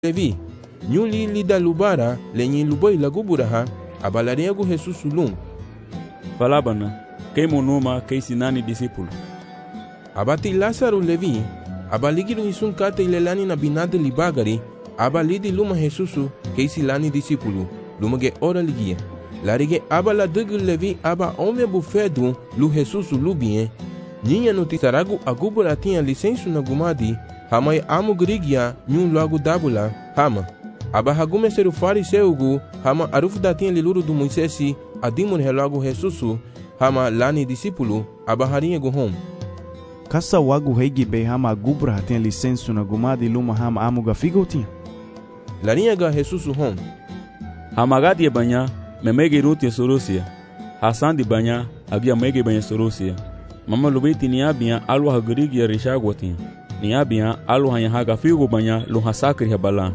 Levi, nyuli lida lubara lenye luboi laguburaha abalariagu Jesus lum. Falabana, kei monoma kei sinani discípulo. Abati Lázaro Levi, abaligiru isun kate ilelani na binade libagari, abalidi luma Jesus kei silani discípulo, luma ge ora ligia. Larige abala dugu Levi aba ome bufedu lu Jesus lubien, ninha no tisaragu agubura tinha licença na gumadi, hamai amu grigia nyun logo dabula, hama. Aba hagume seru fariseugu, hama arufu datinha liluru do Moisés, adimon relogo Jesus, hama lani discípulo, aba harinha guhom. Kasa wagu heigi be hama agubura tinha licença na gumadi luma hama amu gafigo tinha. Larinha ga Jesus hom. Hama gadi banya, memege ruti sorosia. Hasan di banya, agia mege banya sorosia. Mama lubeti ni abia alu hagrigia rishagotin. Ni abia alu hanya haga figo banya lu hasakri habala.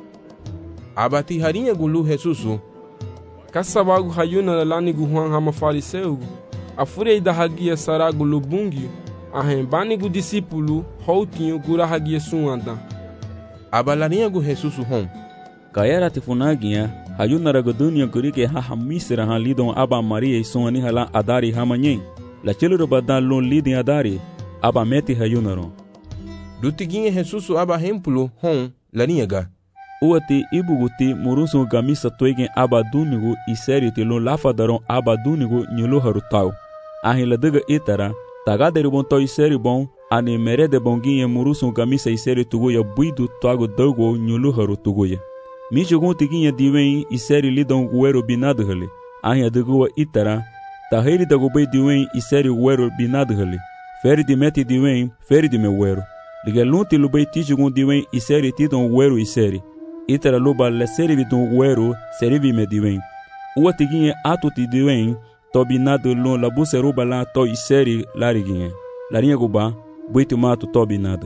Abati harinha gulu Jesus. Kasawagu hayuna lani guhuan hama fariseu. Afurei da hagia saragu lubungi. Ahembani gu discípulo houtinho gura hagia suanda. Abalarinha gu Jesus hom. Kayara tifunagia hayuna ragodunia kurike haha misra ha lidon aba Maria e sonani hala adari hamanyen. La chelo badan lon lidin adari aba meti hayunaro. Dutiguinha Jesus aba hempulo hom larinha ga. Uati ibuguti muruso gamisa toegen aba dunigo e sério te lon lafadaron aba dunigo nyolo harutau. Ahila daga itara tagaderi bon to e sério bom ani merede bonguinha muruso gamisa e sério tugoya buidu toago dogo nyolo harutugoya. Mijogon tiguinha diwen e sério lidon guero binado hale. Ahia dagoa itara taheri dagobei diwen e sério guero binado hale. Feri de meti diwen feri de meu guero. Ligelunti lubei tijogon diwen e sério tidon guero e sério. Itara luba le serivi don guero serivi me diwen. Ua tiguinha atu ti diwen to binado lon labu seruba la to e sério lariguinha. Larinha guba buito mato to binado.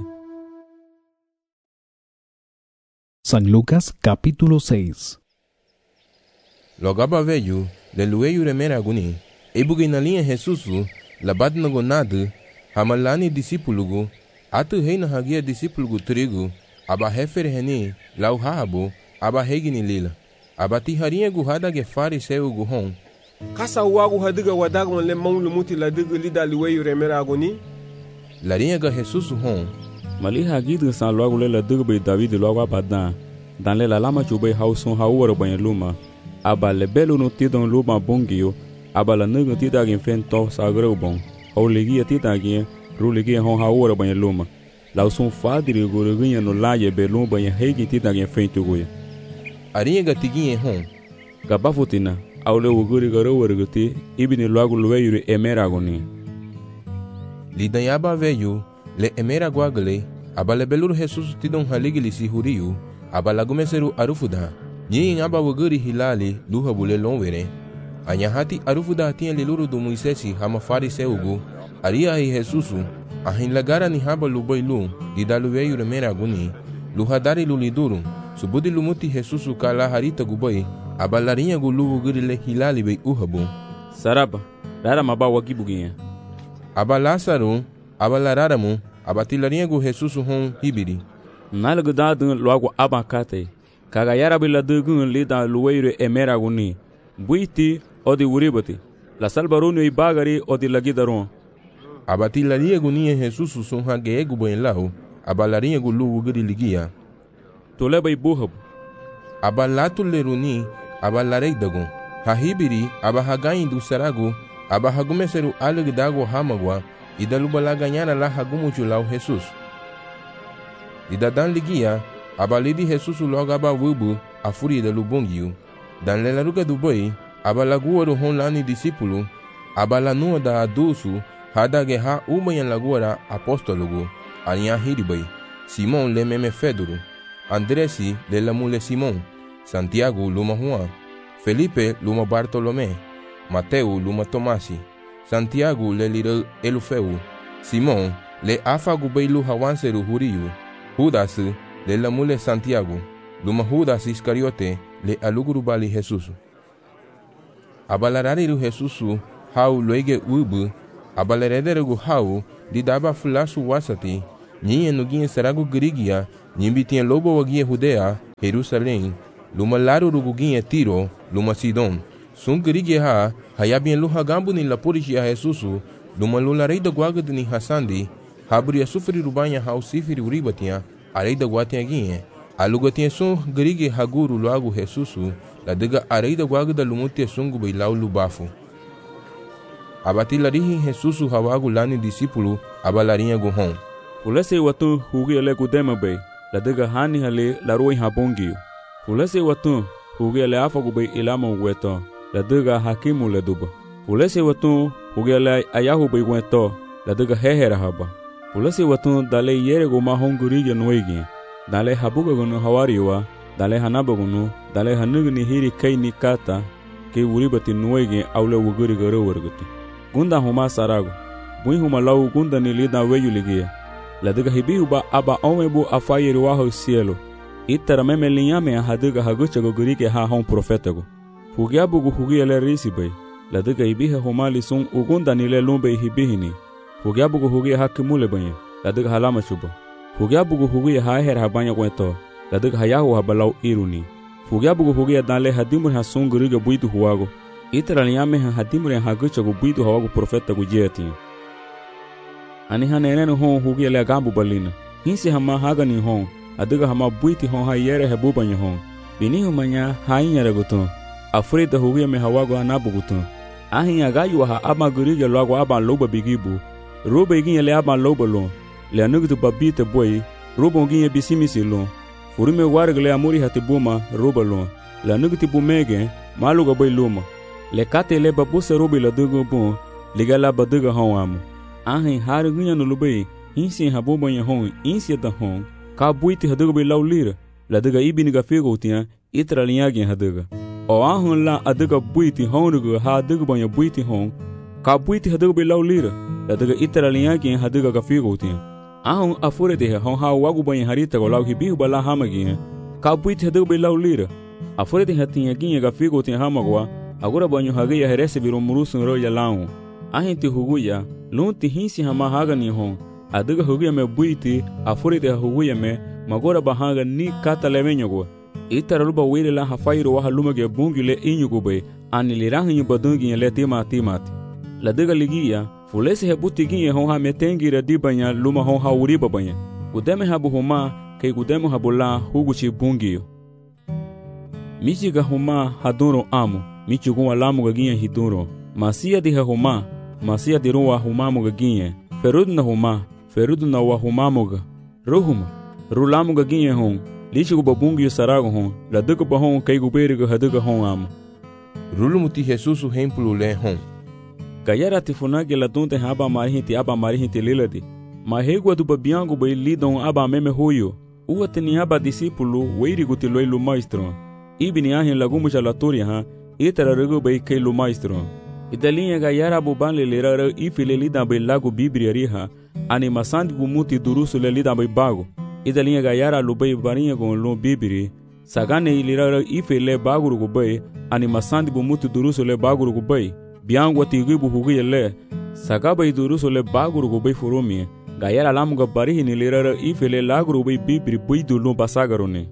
San Lucas capítulo 6. Logaba veio, de lueio remera aguni, ebugue na linha Jesus, labat na gonado, hamalani discípulo, atu rei na hagia discípulo trigo, aba refer reni, lau habo, aba regni lila, abati harinha guhada ge fariseu guhon. Kasa wagu hadiga wadagon le mão lumuti la diga lida lueio remera agoni. Larinha ga Jesus hon. Mali hagidu san logo lela dugbe David logo abadan. Dan lela lama chube hauson hauoro banha luma. Aba le belo no tidon luma bongio. Aba la nugo tidagin fento sagreu bom. Hau legia tidagin rulegia hon hauoro banha luma. Lauson fadri guruguinha no laie belum banha hegi tidagin fento goia. Arinha ga tiguinha hon. Gabafutina. Aule uguri garo werguti ibini logo lueiro emeragoni. Lidanhaba veio. Le emera guagle, abale beluru Jesus tidon haligili si huriu, abalagumeseru arufuda, nyin aba waguri hilali, luha bule lonwere. Anyahati arufuda tinha liluru do Moisés hama fariseugu, aria e Jesusu, ahin lagara ni haba lubailu, didaluveio remera aguni, luhadari luliduru, subudi lumuti Jesusu kala harita gubai, abalarinha gulu waguri le hilali bei uhabu. Saraba, rara maba wagibuginha. Aba Lázaro, abalararamu, abatilarinha gu Jesus hon hibiri. Nalgudadu logo abacate. Cagayara biladugun lida lueiro emeraguni. Buiti o de uribati. La salbarunio e bagari o de lagidaron. Abatilarinha gu ninha Jesus son hageegu boenlau, abalarinha gu lu ugiri ligia. Toleba e burrabo. Abalatu leruni, abalarei-dagon. Hahibiri, abahagain do saragu, abahagumeseru alegdago hamagua, e da lubala ganhara lá hagumuchu lá o Jesus. E da dan ligia, abalidi Jesus logo abavubu, a fúria da lubongiu. Dan lelaruga do boi, abalagua do honlani discípulo, abalanua da adulso, hada guerra ubanha lagoara apóstologo, alinha hiribai, Simão le meme Fedoro, Andresi le la mule Simão, Santiago luma Juan, Felipe luma Bartolomé, Mateu luma Tomasi, Santiago le lira Elufeu, Simão le afagu beilu hawanseru huriu, Judas le la mule Santiago, luma Judas Iscariote le aluguru bali Jesus. Abalarariru Jesus hau loige ubu, abalarederegu hau didaba fulasu wasati, ninha nuguinha saragu grigia, nimbi tinha lobo wagia Judea, Jerusalém, luma laro ruguginha Tiro, luma Sidon. Sun gerige ha, hayabien lu hagambu ni la polisi a Jesusu, luma lu la rei da guaga ni Hasandi, habri a sufri rubanya ha usifiri uribatia, a rei da guatia ginhe. Alugatia sun gerige haguru luagu Jesusu, la dega a rei da guaga da lumutia sungu bai lau lubafu. Abati larihi Jesusu hawagu lani disipulu, abalarinha guhon. Fulese watu hugi ale kudema bay, la dega hani hale la roi habongi. Fulese watu hugi ale afagu bay ilama weto, la dega hakimu le duba. Fulese watu hugi ale ayahu bay weto, la dega hehera haba. Fulese watu dale yere go mahongurige noigi, dale habuga gunu hawariwa, dale hanaba gunu, dale hanugni hiri kai ni kata, ke uribati noigi aule wuguri garo warguti. Gunda huma sarago, bui huma lau gunda ni lida weyuligia. La dega hibiuba aba omebu afayiri waho cielo. Itara meme linyame hadiga hagucha gogurike ha hon profetago. Fugiabugu hugiele risibay. La dega hibiha humali sun ugunda nile lumbe hibihini. Fugiabugu hugia hakimule banye. La dega halama chuba. Fugiabugu hugia haher habanya kwento. La dega hayahu habalau iruni. Fugiabugu hugia dale hadimur hasun guriga buidu huwago. Itara linyame hadimur hagucha go buidu hawago profetago jeti. Ani hanenenu hon hugi le gambu balina. Hinsi hama hagani hon. Adiga hama buiti hon ha yere hebubanya hon. Bini humanya hainyere gutun. Afrida hugi me hawago anabu gutun. Ahin agayu ha ama gurige logo aba loba bigibu. Roba igin le aba loba lon. Le anugu babite boy. Roba igin bisimisi lon. Furume wargle amuri hatibuma roba lon. Le anugu tibu mege maluga boy luma. Le kate le babuse roba la dugo bon. Ligala baduga hon amu. Ahin haru gunya no lubei, hinsi habobo nya hon, insi da hon, ka buiti haduga bei lau lira, la duga ibiniga figo tia, itra linyagi haduga. O ahun la aduga buiti honuga ha aduga banya buiti hon, ka buiti haduga bei lau lira, la duga itra linyagi haduga ka figo tia. Ahun afure de hon ha wagu banya harita go lau hibihu bala hamagi, ka buiti haduga bei lau lira. Afure de hatinha ginha ka figo tia hamagwa, agora banyo hagia herese biro murusun roya lau. Ahin ti huguya, lunti hinsi hama haga ni hon, adiga huguya me buiti, afuri de huguya me, magora bahanga ni kata levenyogo. Itara luba wile la hafairu waha lumage bungi le inyugube, ani lirahi badungi le timati. La diga ligia, fulesi hebuti ginye hon ha metengira dibanya luma hon ha uriba banya. Gudeme habu huma, kei gudemu habula huguchi bungiyo. Michiga huma haduro amu, michiguwa lamu gaginye hiduro. Masia diha huma, masia diruwa humamuga ginye. Ferudna huma, ferudna wa humamuga. Ruhuma, rulamuga ginye hon. Lichigu babungi sarago hon. La duga bahon kai guberiga haduga hon amu. Rulumuti Jesusu hempulu le hon. Gayara tifunage la dunte aba marihinti liladi. Mahegwa du babiango bai lidon aba meme huyo. Uwatini aba disipulu weiriguti loilu maestro. Ibini ahin lagumu jalatoria ha. Itara rugu bai keilu maestro. Idalinha gayara buban lelera ifile lida bai lago bibriariha, animasandi bumuti durusu le lida bai bago. Idalinha gayara lubai barinha gon lo bibri, sagane ilira ifile baguru gubai, animasandi bumuti durusu le baguru gubai, biangwa tigibu hugi le, sagaba durusu le baguru gubai furumi, gayara lamuga barihi nilira ifile laguru bai bibri buidu lo basagarone.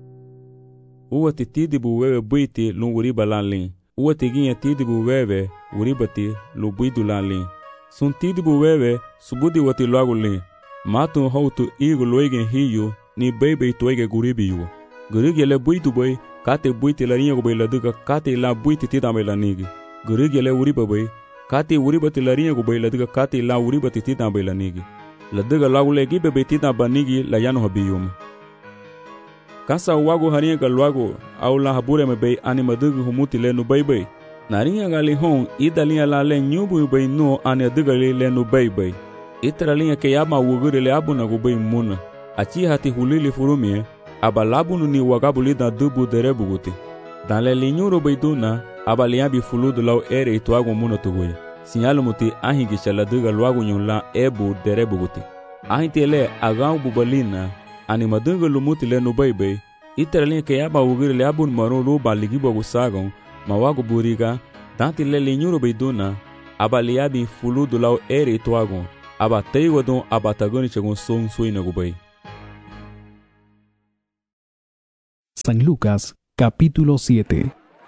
Uwa titidi buwewe buiti lo uriba lanlin. Uwa tiginha tidibu wewe uribati lo buidu lanlin. Sun tidibu wewe subudi wati logo lin. Matu hautu igu loigen hiyo ni bebe toige guribiyo. Gurigi le buidu boy kate buiti la rinha gubay la duga kate la buiti tidame la nigi. Gurigi le uriba boy kate uribati la rinha gubay la duga kate la uribati tidame la nigi. La duga lagu le gibe be tidaba nigi la yano habiyum. Kasa wago harinha ka luago au la habure me bei anima dugu humuti le nu bei. Narinha gali hon idalinha la le nyubu bei no ane duga le nu bei. Itara linha ke yama wugure le abuna go bei muna. Achi hati hulili furumie abalabunu ni wagabuli da dubu derebu guti. Dan le linyuro bei duna abaliabi fuludu lau ere ituago muna tugoye. Sinyalo muti ahingi chala duga luago nyula ebu derebu guti. Ahinti le agau bubalina anima dunga lumuti le nubai itara linha ke yaba wugire le abun maro roba ligibo gusagon mawago buriga tanti le linyuro beiduna abaliabi fuludu lau ere ituagon abateigo don abatagoni chegon son suina gubai. San Lucas, capítulo 7.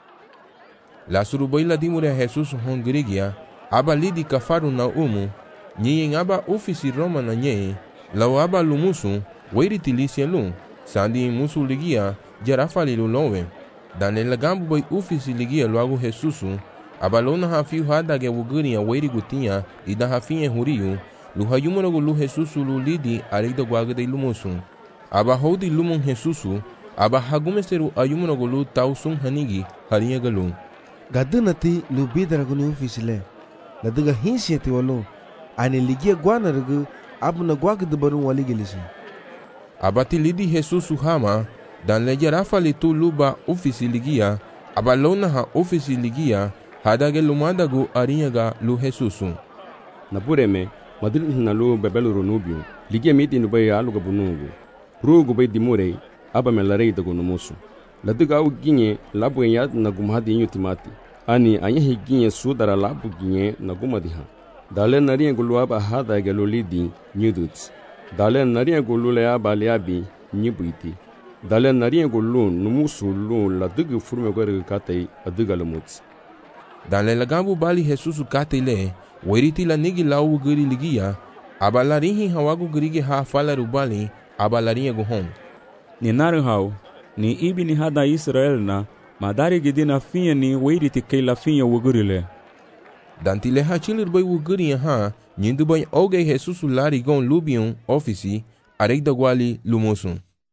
La surubaila dimure Jesus hongrigia, aba lidi kafaru na nyi aba ofisi Roma na nye, lau aba lumusu, wairi tilisia lu, sandi musu ligia, jarafali lulowe. Dan el gambu bai ofisi ligia luagu Jesusu, aba lona hafiu hadage wuguria wairi gutia, ida hafinye huriu, luhayumunogu lu Jesusu lu lidi arida guagade lumusu. Aba hodi lumun Jesusu, aba hagumeseru ayumunogu lu tausun hanigi, harinye galu. Gadunati lu bidaragu ni ofisile, la daga hinsieti walu, ane ligia guanaragu, abu na guagade baru waligilisi. Abati lidi Jesusu hama, dan leja rafali tu luba ofisi ligia, aba lona ha ofisi ligia, hadage lumadagu arinyaga lu Jesusu. Napureme, madrid na lu bebelu runubio, ligia miti nubai aluga bunugu. Rugu bai dimure, aba melarei dagu numusu. Laduga au ginye labu yad na gumhadi inyo timati. Ani anyahi ginye sudara labu ginye na gumadiha. Dale nariya gulu aba hada gelu lidi nyuduts. Dale nariya gulu le aba liabi nyubuiti. Dale nariya gulu numusu lu laduga furme gore katei aduga lumuts. Dale lagambu bali Jesusu katei le, weriti la nigi lau guri ligia, aba larihi hawagu gurige ha fala rubali, aba lariya guhom. Ni naru hau, ni ibi ni hada Israel na, madari gidina finye ni weriti kei la finye wugurile. Dantile ha chilir bai wuguri ha, nyindu bai oge Jesusu lari gon lubion ofisi, areida guali lumusu.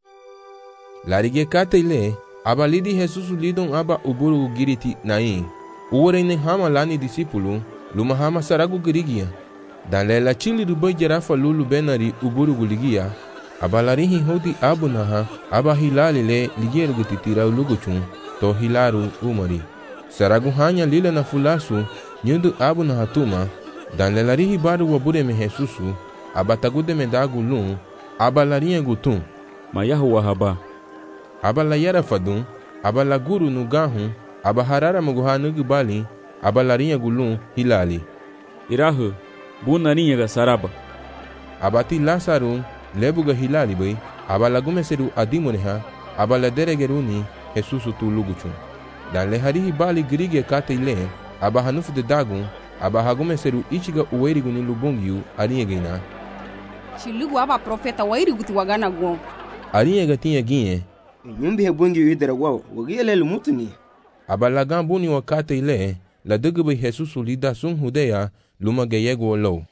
Larige katei le, aba lidi Jesusu lidon aba uburu giriti nai. Uwere hama lani disipulu, luma hama saragu girigia. Dan la chilir bai jarafa lulu benari uburu guligia, aba larihi hodi abu naha, aba hilali le ligeru gutitira uluguchun, to hilaru umari. Saragu hanya lila na fulasu, nyundu abu na hatuma, dan larihi baru wabure me Jesusu, aba tagude me dagu lun, aba larinha gutun. Mayahu wahaba. Aba la yara fadun, aba la guru nugahun, aba harara muguha nugubali, aba larinha gulun hilali. Irahu, bunarinha ga saraba. Abati Lasaru, lebuga hilali bai, aba lagumeseru adimuneha, aba la deregeruni Jesusu tu luguchun. Dan le harihi bali grige kate ile, aba hanufu de dagun, aba hagumeseru ichiga uwerigu ni lubungiu ariegina. Chilugu aba profeta wairiguti wagana guo. Ariega tinha ginye. Nyumbi hebungi idara wao, wagiele lumutuni. Aba lagambuni wakate ile, la dugube Jesusu lida sun hudeya, luma geyego olo.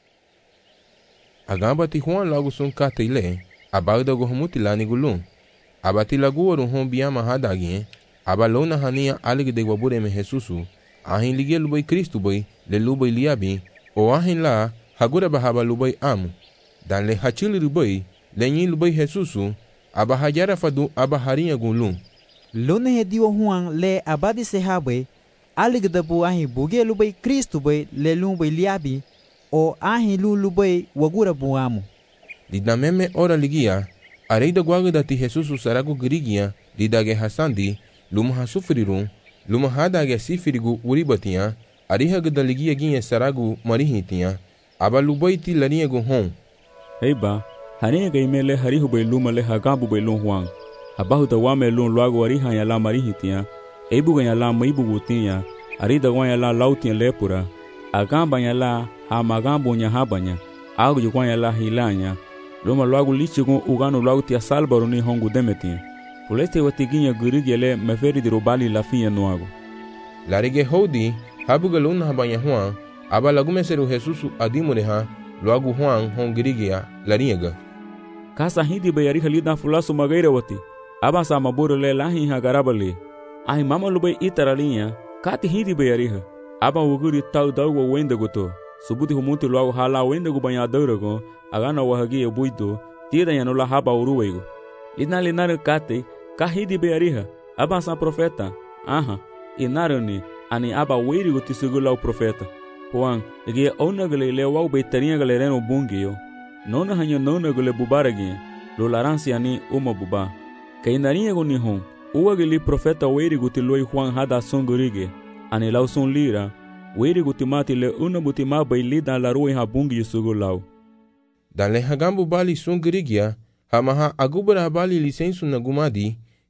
Agamba ti Juan lagu sun kate ile, aba dago humuti lani gulun. Aba ti lagu waru hon biyama hadagin, aba lona hania alig de wabure me Jesusu, ahin ligie lubai Kristu bai, le lubai liabi, o ahin la, hagura bahaba lubai amu. Dan le hachili lubai, le nyi lubai Jesusu, aba hajara fadu aba harinha gulun. Lona hediwa Juan le abadi sehabai, alig de bu ahin buge lubai Kristu bai, le lubai liabi, o ahin lubai wagura bu amu. Dida meme ora ligia, areida guagda ti Jesusu saragu girigia, didage hasandi, luma hasufrirun, luma hadage sifirigu uribatia, arihagda ligia ginye saragu marihitia, aba lubai ti larinha guhon. Heiba, harinha gaimele harihu bai luma le hagabu bai lun Juan. Abahu da wame lun luagu ariha ya la marihitia, eibuga ya la maibu gutia, arida wan ya la lautia lepura, agamba ya la hamagambo nya habanya, agu yukwan ya la hilanya, luma luagu lichigun uganu luagu tia salbaru ni hongu demetia. Puleste watiginya gurigele meferi di robali la finha nuago. Larige hodi, habuga luna habanya Juan, aba lagumeseru Jesusu adimureha, luagu Juan hon girigia, larinhaga. Kasa hindi bayari halida fulasu magaira wati, aba sa maburu le lahi hagarabali. Ahi mama lubai itaralinha, kati hindi bayariha, aba wuguri tau dawa wenda goto, subuti humuti luagu hala wenda gu banhadurago, agana wahagi buido, tira yanula haba uruwego. Linari kate, kahidi beariha, aba sa profeta, aha, inarani, ani aba wiri gutisugula o profeta. Juan, ege onagale le wau betarinha galereno bungio, nona hanyo nona gule bubaragi, lo laransi ani uma buba. Kainarinha gunihon, uagili profeta wiri gutiloi Juan hada songurige, ani lau son lira, wiri gutimati le una butima bailida la rua ha bungi sugulau. Dan le hagambu bali songurigia, hamaha agubara bali lisensu na gumadi,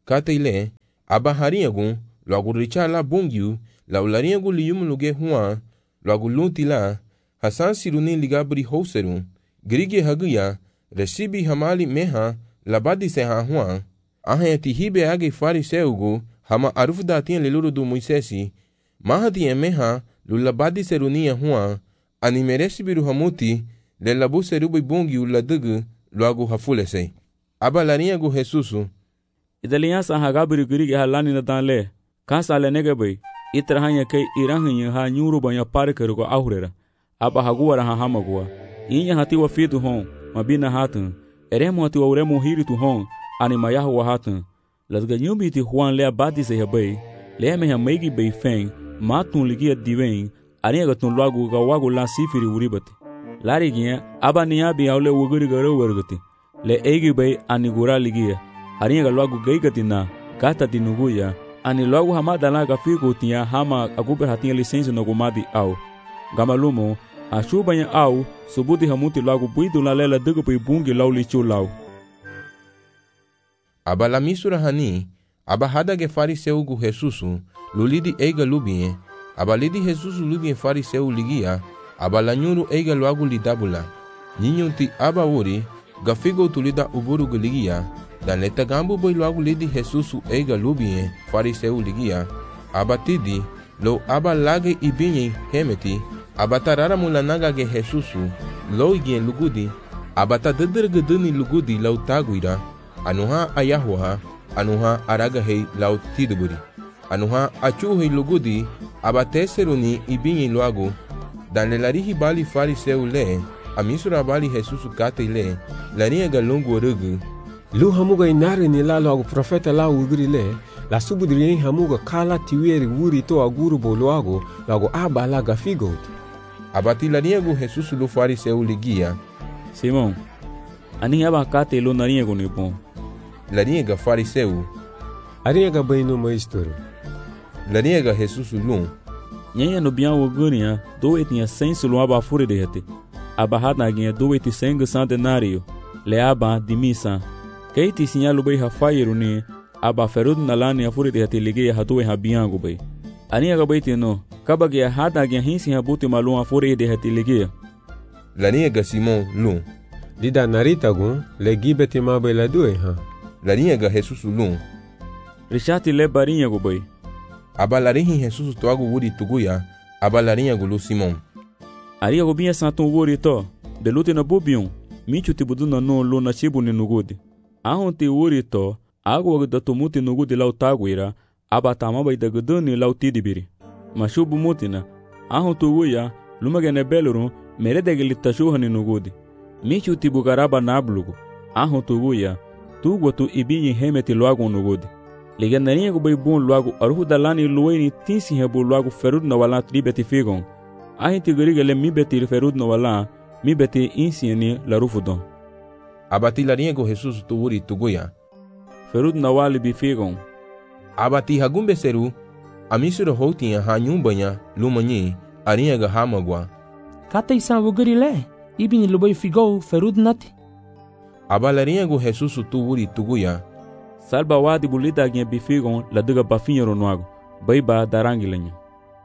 Kataile, aba hariagun, loagu richa la bongiu, la ulariagu liyum luge huan, loagu luntila, hasan siruni ligabri houserun, grige haguya, recibi hamali meha, labadi seha huan, ahayati hibe age fariseugu, hama arufdatien leluru do Moisesi, mahati meha, lulabadi serunia huan, animeresi biru hamuti, le labu serubi bongiu ladugu, loagu hafulese. Aba lariagu Jesusu, idaliansa hagabri grige halani na danle, kansa le negebe, itrahanya ke irahanya ha nyuru banya parkerugo ahurera, aba haguara ha hamagua, inya hati wa fitu hon, mabina hatun, eremo hati wa uremo hiritu hon, animayahu wa hatun, lasga nyubiti huan le abadi se habe, le me hamegi be feng, matun ligia diven, ariga tun lagu gawagu la sifiri uribati. Larigia, aba niabi aule wuguri garo wargati, le egi be anigura ligia, ariga lagu gaigati na, gata dinuguya, ani logo hamada laga figo tinha hama aguber hatinha licença no gumadi au gamalumo a chubanha au subudi hamuti logo buido la lela dugo pai bungi lau lichu lau aba la misura hani aba hada ge fariseu gu Jesusu lulidi eiga lubie aba lidi Jesusu lubie fariseu ligia aba la nyuru eiga logo lidabula ninyunti aba wuri gafigo tulida uburu gu ligia dan leta gambu boy logo lidi Jesusu eiga lubie fariseu ligia abatidi lo aba lage ibinye hemeti abatarara mulanaga ge Jesusu lo igen lugudi abata dedergedeni lugudi lau taguira anuha ayahuha anuha araga hei lau tiduburi anuha achuhi lugudi abateseruni ibinye logo dan lelarihi bali fariseu le amisura bali Jesusu kate le lania galungu rugu lu hamuga inari ni la logo profeta la ugri le la subudri hamuga kala tiweri wuri to aguru boloago logo aba la gafigot abati laniego Jesusu lu fariseu ligia Simon ani aba kate lo naniego ni bon laniega fariseu ariega baino maestro laniega Jesusu lu nyanya no bian wogunia do etinha senso lo aba fure de hete aba hadaginha do eti senga centenario le aba dimisa keiti sinyalu bai hafairu ni aba ferud nalani afuri de hate ligia hatuwe habiangu bai aniega bai tino kabage hadaginha hinsi habuti malum afuri de hate ligia laniega Simon lu dida narita gun le gibeti mabe la due ha laniega Jesusu lu rishati le barinha gu bai aba larihi Jesusu toagu wuri tuguya aba laniega lu Simon aria go binha santo wuri to belute na bobion michu tibudu na no lo na chibu ni nugudi ahon te wuri to ago da tumuti nugudi lau taguira aba tama bai da guduni lau tidibiri mashubu mutina ahon tuguya lumagene beluru merede litashuha ni nugudi michu tibu garaba nablugu ahon tuguya tugo tu ibinyi hemeti loago nugudi ligandarinha go bai bon loago aruhu dalani lueni tinsi hebu loago ferud na wala tribeti figon ahin tigurigele mi beti ferud na wala mi beti insieni la rufudon abati laniego Jesusu tu wuri tuguya ferud na wali bifigon abati hagumbe seru amisura houtinha hanyumbanya lumanyi ariega hamagwa kata isan wuguri le ibini lubai figou ferud nati aba laniego Jesusu tu wuri tuguya salba wadi bulida ginha bifigon la duga bafinhero noago baiba darangilenha.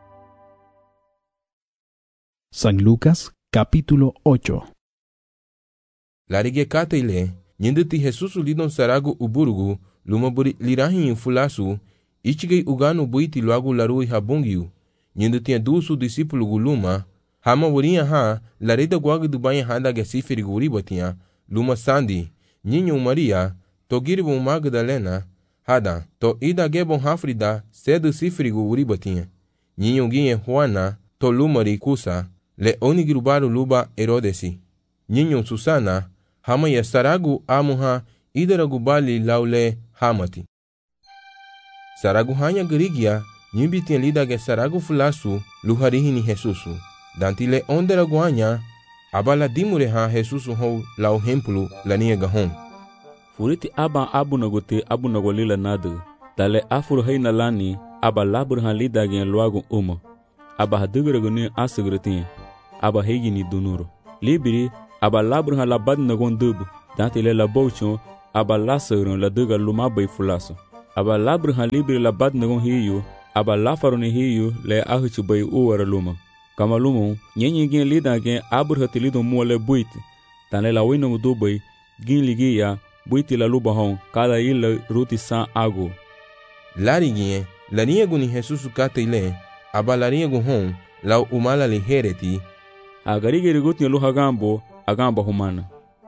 San Lucas capítulo 8. Larige kataile nyinditi Jesusu lidon saragu uburugu lumaburi lirahin fulasu ichigei uganu buiti loagu larui habungiu nyinditi dusu disipulu guluma hama wurinha ha larida guagu dubanha handa gesifiri guribatia luma sandi nyinyo Maria to giribu Magdalena hada to ida gebon hafrida sedu sifiri guribatia nyinyo ginhe Juana to lumari kusa le onigirubaru luba Herodesi nyinyo Susana hama ya saragu amuha idaragu bali laule hamati saragu hanya gerigia nyimbitia lidage saragu fulasu luharihi ni Jesusu dantile onderagu hanya abala dimure ha Jesusu hou lau hempulu laniega hon furiti aba abu nagolila nadu dale afuru heina lani aba labur ha lidage luagu aba haduguragu ni asugrutin aba hegi ni dunuro libiri aba labur ha labad nagon dubu dantile la bouchon aba lasurun la duga luma bai fulaso aba labr han libri la bad nagon hiyo aba lafaro ni hiyo le ahuchu bay uwara luma kama lumo nyenyi gen lida gen abr hatilido muole buit tane la wino do bay gin ligiya buiti la luba hon kada ila ruti san ago lari gen laniego ni Jesus kate ile aba laniego hon la umala li hereti agarige rigutni lu hagambo agamba humana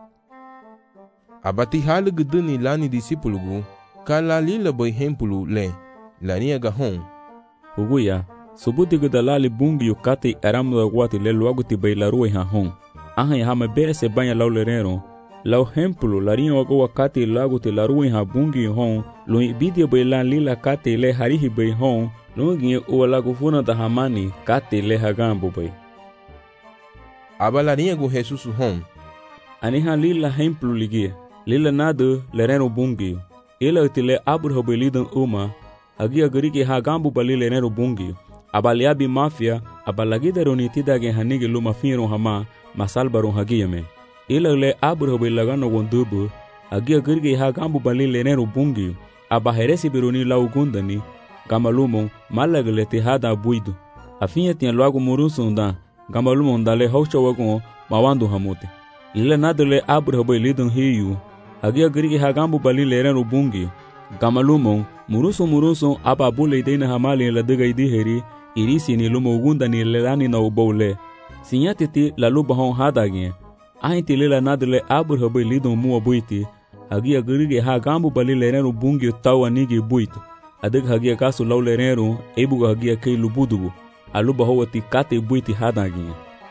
abati halu guduni lani disipulugu kala lila boy hempulu le laniega hon huguya subuti gudalali bungi yukati aramno agwati le luaguti bailarue ha hon ahan hama bere se banya laulerero lau hempulu larinho wago wakati laguti larue ha bungi hon lo ibidia bailan lila kati le harihi bai hon lungi uwa lagufuna da hamani kati le hagambo bai abalaniego Jesus hon aniha lila hempulu ligia lila nadu lereno bungi ila utile abur belidan uma hagia gariki hagambo bali lereno bungi abaliabi mafia abalagida ronitida ge hanige luma firo hama masalbaro hagia me ila le abur belagano gondubu hagia gariki hagambo bali lereno bungi abaheresi bironi laugundani gamalumo malagle te hada buido afinha tinha logo murusunda gamalumo ndale haucho wago mawando hamote ila nadle abur belidon hiu hagia gariki hagambo bali lereno bungi gamalumo muruso aba bule deina hamali la daga idiheri irisi ni lumo ugunda ni lelani na ubole sinyatiti la luba hon hadagi ainti lela nadle abur hobe lidon muo buiti hagia gariki hagambo bali lereno bungi tawa nigi buito adag hagia kasu law lereno ebuga hagia kay lubudubu aluba howati kate buiti hadagi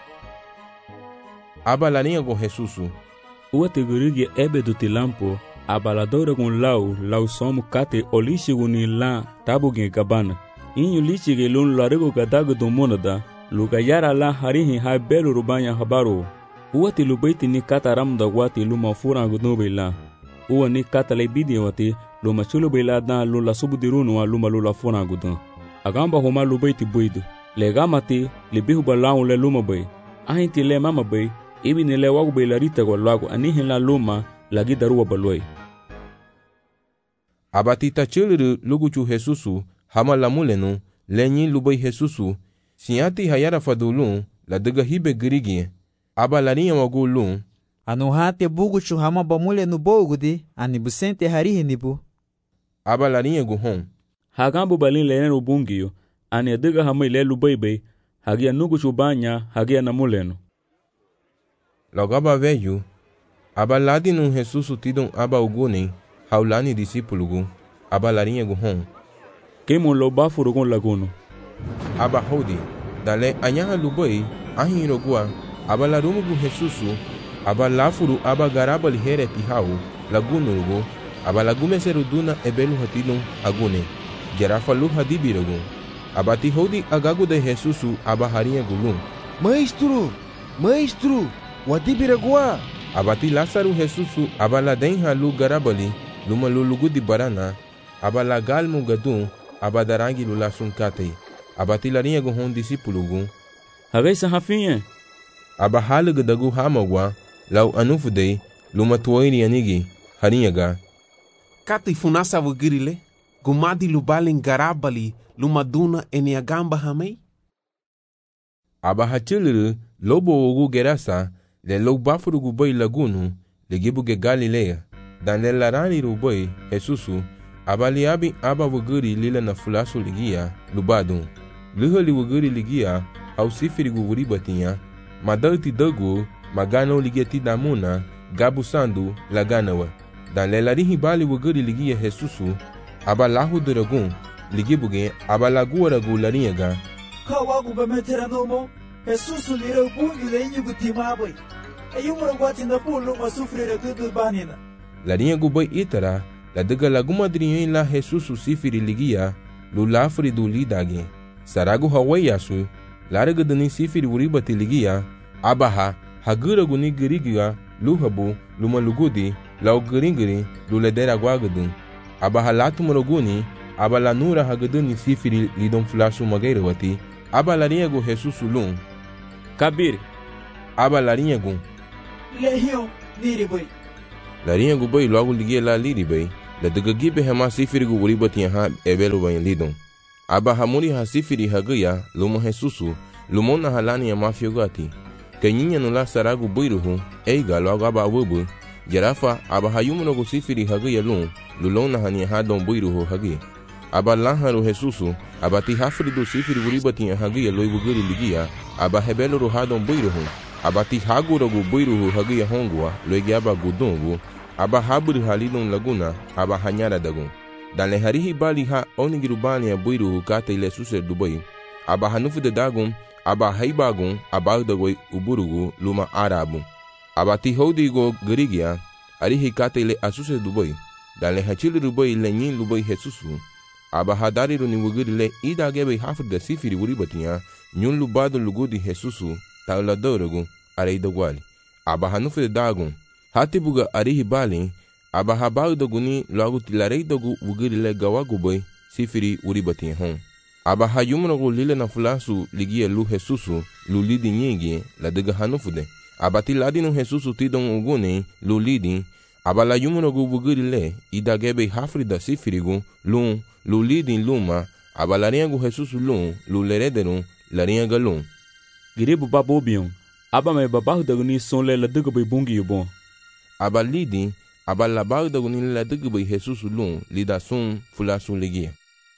aba laniego Jesusu uwate gariki ebedu tilampo abaladora gun lau somu kate olishigu ni la tabugen gabana inyu lichige lun larego gadago domonada luga yara la harihi ha belu rubanya habaro uwati lubaiti ni kata ramda wati luma furangu nubela uwa ni kata lebidi wati luma chulu bela da lula subudirunu wa luma lula furangu dun agamba homa lubaiti buidu legamati libihu balau le luma bay ahinti le mama bay ibini le wagu bela rita go lagu anihin la luma lagi daruwa baloi abatita chiliru luguchu Jesusu hama lamulenu lenyi lubai Jesusu siati hayara fadulun la daga hibe girigi aba larinha wagulun anuhate buguchu hama bamulenu bogudi ani busente harihi nibu aba larinha guhon hagambo balin lenenu bungiyo ani daga hama ile lubai bay hagia nuguchu banya hagia namulenu logaba veyu aba ladinu Jesusu tidon aba uguni haulani disipulugu aba larinha guhon kemo lo bafurugon laguno aba hodi dale anyaha lubai ahirogua aba larumugu Jesusu aba lafuru aba garaba lihereti hau lagunurugu aba lagumeseru duna ebelu hatidon agune gerafa lu hadibirugu aba ti hodi agagu de Jesusu aba harinha gulun maestro wadibiragua abati Lazaru Jesusu abala denha lu garabali luma lulugu di barana abala galmu gadun abadarangi lula sunkate abati larinha guhon disipulugu hagaisa hafinha aba halugu dagu hamagwa lau anufudei luma tuoiri anigi harinhaga kati funasa wugirile gumadi lubalin garabali luma duna eniagamba hamei aba hachiliru lobo ugu gerasa le lo bafurugu boy lagunu le gibuge Galilea dan le larani ruboy Jesusu abaliabi aba wuguri lila na fulasu ligia lubadun luhali wuguri ligia au sifirigu wuribatinha madalti dagu magano ligeti damuna gabu sandu laganawa dan le larihi bali wuguri ligia Jesusu aba lahu duragun ligibuge aba laguaragu larinhaga kawagu bemeteranomo Jesusu lira bungi le inyugu timaboy ayumura gwatinda pulu masufrira kudu banina larinha guboy itara la daga lagumadrinho la Jesusu sifiri ligia lu lafri du lidage saragu hawayasu laraga dani sifiri uribati ligia abaha haguragu ni girigiga luhabu luma lugudi lau giringiri lu ledera guagadun abaha latumuroguni abala nura hagaduni sifiri lidon flashu magairawati aba larinha gu Jesusu lun kabir aba larinha gu lehio niriboy larinha gu boy logo ligia la liribai la daga gibe hama sifiri gu uribatiya ha ebelu bayin lidon. Aba hamuri ha sifiri hagaya luma Jesusu lumona halani ya mafiogati. Kenyinya nula saragu buiruhu eiga logo aba wubu jarafa aba hayumuno gu sifiri hagaya lulona hani hadon buiruhu hagi. Aba lanharu Jesusu aba ti hafridu sifiri uribatiya hagaya loibuguri ligia aba hebelu hadon buiruhu aba ti haguro gu buiruhu hagaya hongwa loigi aba gudungu aba haburi halidon laguna aba hanyara dagun. Dan le harihi bali ha onigiru bani ya buiruhu kata ile suse Dubai aba hanufu de dagun aba haibagun aba dagoi uburugu luma arabu aba ti hodigo gerigia arihi kata ile asuse Dubai dan le hachili Dubai le nyin Dubai Jesusu aba hadariru ni wugiri le ida gebe hafrida sifiri uribatiya nyun lubado lugudi Jesusu taula dorogu areida gwali aba hanufu de dagun hati buga arihi bali aba habau doguni logo tilarei dogu wugiri le gawagubai sifiri uribatiya hon aba hayumunogu lile na fulasu ligia lu Jesusu lu lidi nyigi la daga hanufude aba tiladinu Jesusu tidon uguni lu lidi aba la yumunogu wugiri le idagebe hafrida sifirigu lu lidi luma aba la riengu Jesusu lu lerederu la rienga Giribu babobion aba me babahu daguni sonle la daga bai bungi yubon aba lidi aba la bahu daguni la daga bai Jesusu lida sun fulasu ligia.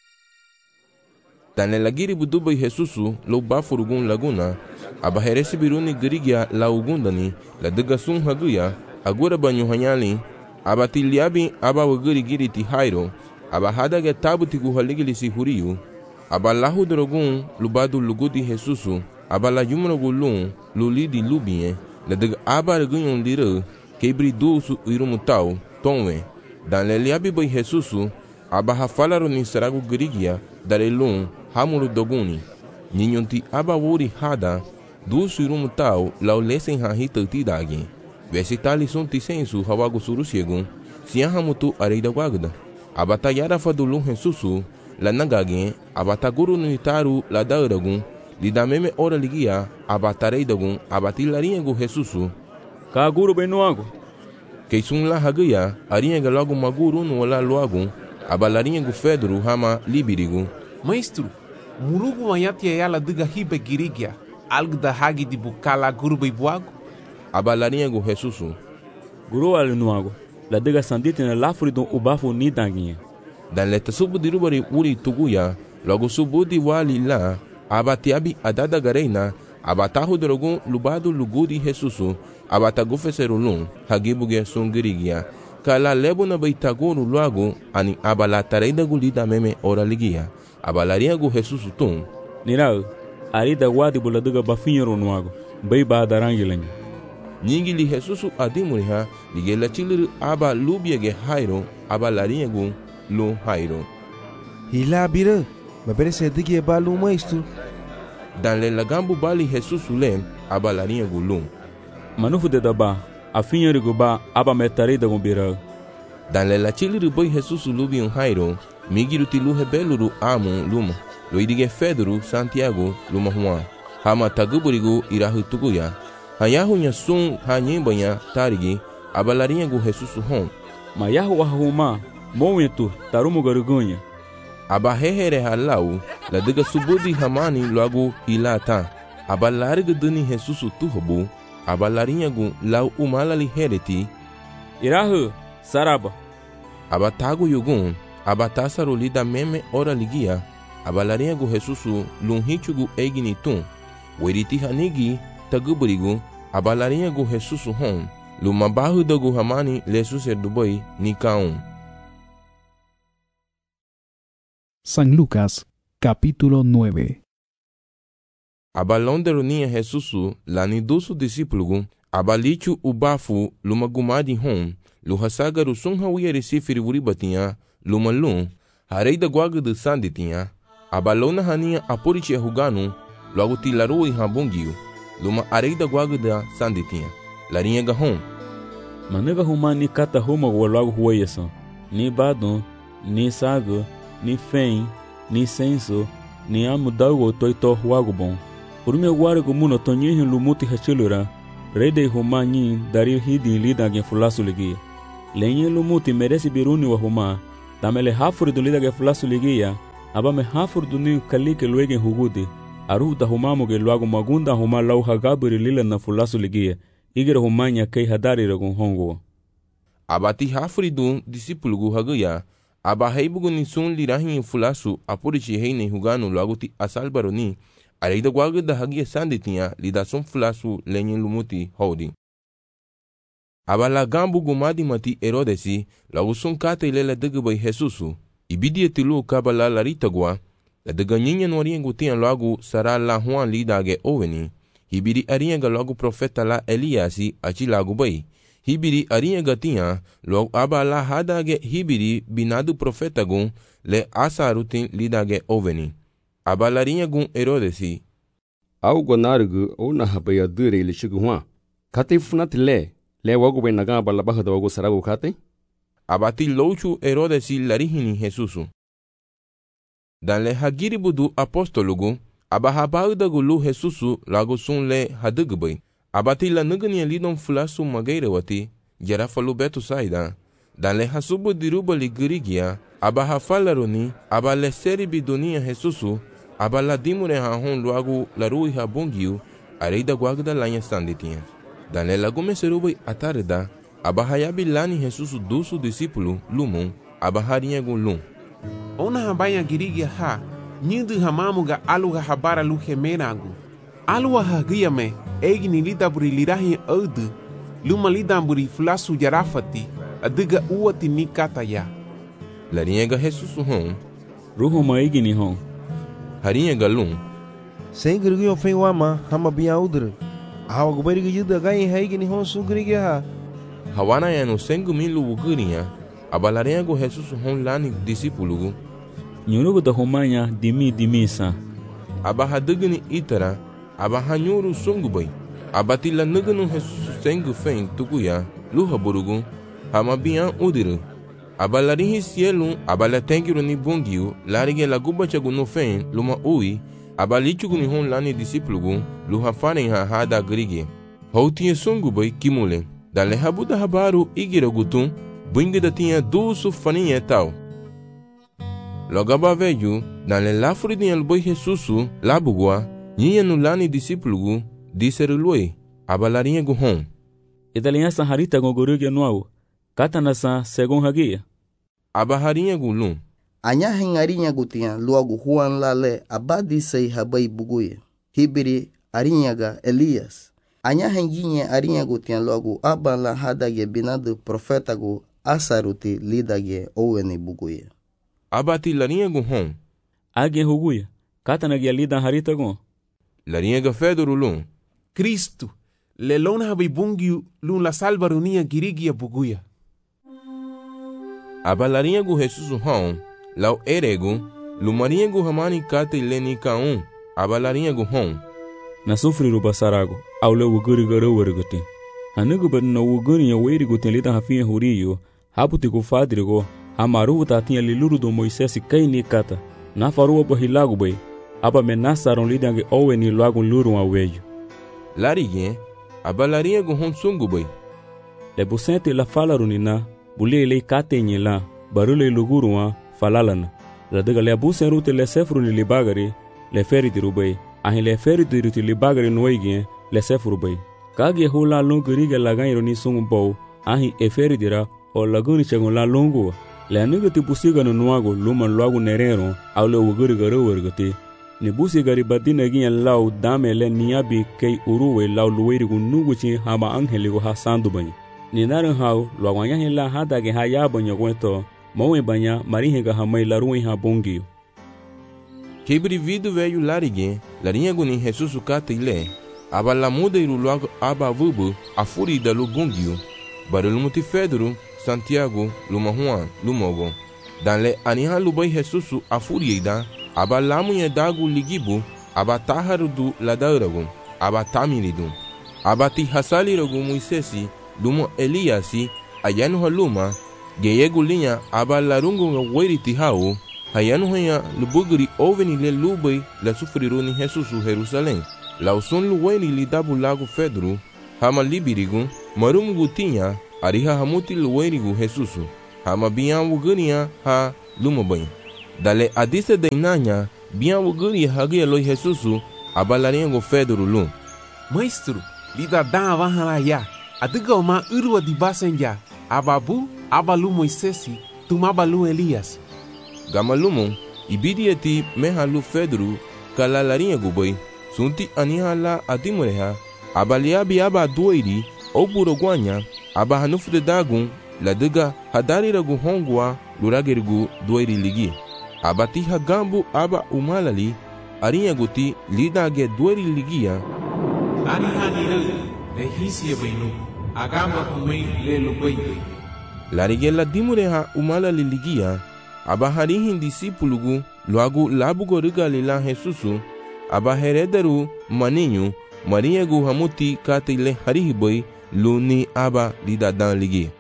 Dan le lagiri budubai Jesusu lo bafurugun laguna aba heresi biruni gerigia la ugundani la daga sun haguya agura banyu hanyali aba tiliabi aba wagiri giri ti hairo aba hadaga tabuti guhaligili si huriyu aba lahu drogun lubadu lugudi Jesusu aba la yumunogu lulidi lubie la daga aba regunyon lira kebri dusu irumutau tonwe dan le liabi bai Jesusu aba hafalaro ni saragu gerigia dare hamuru doguni ninyonti aba wuri hada dusu irumutau lau lesen hahita tidagi vesitali sunti sensu hawagu surusiegu siahamutu areida wagda abata yara fadulu Jesusu la nagagi abata guru nitaru la dauragun lida meme ora ligia abata reidagun abati lariengu Jesusu ka guru benuago keisun la hagaya arienga logo maguru no la loagun abalariengu Fedru hama libirigu Maestro, murugu wanyatia yala diga hibe girigia algo da hagi di bukala guru beibuago abalariengu Jesusu guru alinuago la diga sanditi na lafridon ubafu nidanginha dan leta subu dirubari uri tuguya logo subu di wali la abatiabi adada gareina abatahu drogun lubadu lugudi Jesusu abatagufeserulun hagibuge sungirigia kala lebu na baitaguru luago ani abalatareda gulida meme ora ligia abalariago Jesusu tum nirau arida wadi buladuga bafinhero nuago bai ba darangilenga nyingili Jesusu adimuriha ligela chilir aba lubiege hairo abalariago lu hairo hila bira mabere sedige balu Maestro dan le lagambu bali Jesusu le abalariago manufu de daba afinhero ba aba metareda gombira dan le la chilir bai Jesusu lubi hairo migiru tilu hebeluru amu luma loidige Fedru Santiago luma Juan hama taguburigu irahu tuguya hayahu nya sun hanyimbanya tarigi abalariengu Jesusu hon mayahu wahuma mowetu tarumu garugunha aba hehere halau la diga subudi hamani logo hilata abalariga dani Jesusu tuhobu abalariengu lau umalali hereti irahu saraba abatagu yugun abatasaru lida meme ora ligia abalariengu Jesusu lunhichugu eginitum weriti hanigi taguburigu abalariengu Jesusu hon lumabahu dogu hamani lesuser Dubai nikaun. San Lucas, capítulo 9. Abalonde runia Jesusu lani dusu discípulo abalichu ubafu lumagumadi hon luhasagaru sunha wiyeri sifiri uribatiya lumalun hareida guaga de sanditinha abalona hania apurichi huganu logo tilaru e habungiu luma areida guaga da sanditinha larinha gahon manega humani kata huma logo hueyasan ni badon ni sago ni fen ni senso ni amudago toito huago bom urme guargo muno tonyihin lumuti hachilura rede humani dari hidi lida gen fulasu ligia lenye lumuti meresi biruni wa huma damele hafuri dunida ge fulasu ligia abame hafuri duni kalike luege hugudi aruta humamu ge luagu magunda huma lau hagaburi lila na fulasu ligia igere humanya kei hadari ragun hongo abati hafuri dun disipulugu haguya aba heibugu ni sun lirahin fulasu apurichi heine huganu luagu ti asalbaroni areida guagu da hagia sanditinha lida sun fulasu lenye lumuti hodi aba la gambu gumadi mati Herodesi lagu sun kata ilela dege bai Jesusu ibidi etilu kabala larita gua la dega nyinya wariengu tian lagu sara la Juan lidage oveni hibiri arienga lagu profeta la Eliasi achi lagu bai hibiri arienga tian lagu aba la hadage hibiri binadu profeta gun le asarutin lidage oveni aba larinha gun Herodesi au gonargu ona habaya dure ile shigu Juan kate funat le wagu bai naga bala bahada wagu saragu kate abati louchu Herodesi larihini Jesusu dan le hagiri budu apostolugu aba habauda gulu Jesusu lagu sun le hadugbai abati la nugani lidon fulasu magaire wati jara falu betu saida dan le hasubu diruba ligirigia aba hafalaroni aba le seri bidonia Jesusu aba la dimure hahon luagu la rui habongiu areida guagda lanya sanditinha dan le lagu meserubai atarida aba hayabi lani Jesusu dusu disipulu lumon aba harinha gun lum ona habaya girigia ha nyindu hamamuga aluga habara lu hemenagu alua hagia me egini lidaburi lirahi audu luma lidamburi fulasu jarafati adiga uati nikata ya larinha Jesusu hon ruhu maigini hon harinha galum sem grigio fen wama hama bia udre hawa gubari gida gai haigini hon su grigia ha hawana ya no sengu milu ugurinha abalarinha Jesusu hon lani disipulugu nyurugu da humanya dimisa aba hadugni itara aba hanyuru songubai abati la nugunu Jesusu sengu fen tukuya luha burugu hama bia udre abalarihi sielu abala tengiru ni bongiu larige la gubachagu no fen luma ui abalichugu ni hon lani disipulugu luha faren ha hada grige houtinha songubai kimule dale habuda habaru igiragutun bungida tinha dusu faninha tal logaba veju dale lafuri dinha luboi Jesusu labugua nhinha no lani disipulugu diserului abalarinha gu hon idalinha saharita gogorige nuau katanasa segon hagia abaharinha gu lum anya hengarinya gutia luagu Juan lale abadi sei habai buguye hibiri arinyaga Elias anya henginye arinha gutia luagu abala hadage binadu profeta gu asaruti lidage oweni buguye abati larinha gu hon age huguya katanagia lida harita gu larinha ga fedoro lum Cristo lelona habai bungiu lum la salvarunia girigia buguya abalarinha gu Jesusu hon lau eregu lumarinha gu hamani kate leni kaun abalarinha gu hon na sufriru basarago aule wuguri garo werguti hanugu badna wuguri ya weiri gutin lida hafinha huriyo haputi gu fadrigo hamaru tatinha liluru do Moisés kaini kata na faruwa bahilagu bai aba menasaron lidange oweni luagu luru wa weju larige abalarinha gu hon sungu bai le busente la falarunina bulele katenye la barule luguruwa falalana la daga le abusen rute le sefru ni libagari le feri dirubay ahin le feri diruti libagari noige le sefru bay kage hula lunguriga lagairo ni sungbo ahin e feri dira o laguni chegon la lungu le nigati busiga no nuago luman luagu nerero awle wuguriga rowergati ni busigari badina giyan law dame le niabi kay uruwe law luwerigu nuguchi hama angheligo ha sandu bay ni naran haw luagwanya hila hadage ha yabanya gweto mawe banya marihenga hamai laruin ha bongiu kibri vidu veio larige larinha gu ni Jesusu kata ile abala muda iru luagu aba vubu afuri da lu bongiu barulu muti Fedro Santiago luma Juan lumogo dan le aniha lubai Jesusu afuri ida abala munye dagu ligibu abataharu du ladauragu abatamiridu abati hasaliragu Moisesi lumo Eliasi ayanu haluma geyegu linha abalarungu weiriti hau hayanu hanya lubugri oveni le lubai la sufriru ni Jesusu Jerusalém lausun luweni li dabu lagu Fedro hama libirigu marumugu tinha ariha hamuti luwairigu Jesusu hama bian wugania ha lumabay dale adise dainanya bian wuguri hagia loi Jesusu abalariengo Pedro lum. Maestro, lida dan avahala ya. Adiga oma urwa di basenja. Ababu, abalu Moisesi, tumabalu Elias. Gamalumon, ibidieti mehalu Pedro kalalariengo boy. Sunti anihala adimureha, abaliabi aba doiri, oburo guanya, aba hanufu de dagun, la diga hadariragu hongwa, luragerigu doiri ligi. Abati hagambu aba umalali, arienguti lidage doiri ligia. Anihaniru, le hisia benu, agamba kumei le lubaide. Larigela dimureha umalali ligia, aba harihin disipulugu, luagu labugo rigalila Jesusu, aba herederu maninho mariegu hamuti katile harihiboy luni aba lidadan ligi.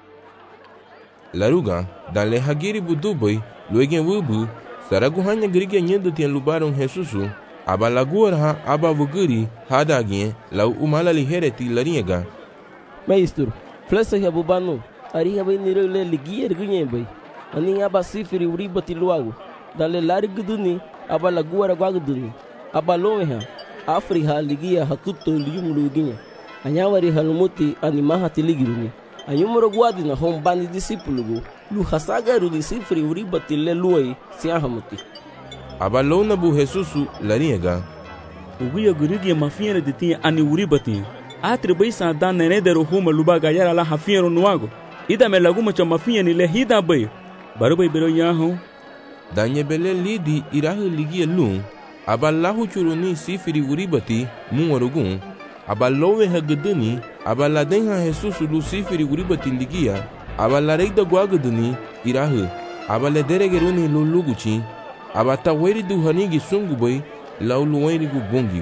Laruga dan le hagiri buduboy luegen wubu saragu hanya gerige nyendo tien lubaron Jesusu aba laguarha aba wuguri hadagien lau umalali hereti lariega. Maestro, flesa habubano ari habay nirele ligi ergunye boy ani aba sifiri uribati luago dan le lariguduni aba laguara gwaguduni abalomeha Afriha ligia hakuto liyumuluginya anyawari halumuti animaha tiligiruni anyumuro gwadi na hombani disipulugu lu hasagaru disifri uribati le luai siahamuti abalona bu Jesusu lariega uguya gurigia mafiere de tinha ani uribati atre baisa dan nenedero huma lubaga yara la hafiero nuago ida me laguma cha mafieni le hida bay barubai bero yaho danye bele lidi irahu ligia lum aballahu churuni sifiri uribati muwarugun abalowe hageduni abaladenha Jesusu lu sifiri uribati ligia abalareida gwageduni irahu abalederegeruni luluguchi abataweri du hanigi sungubai lauluweri gu bongi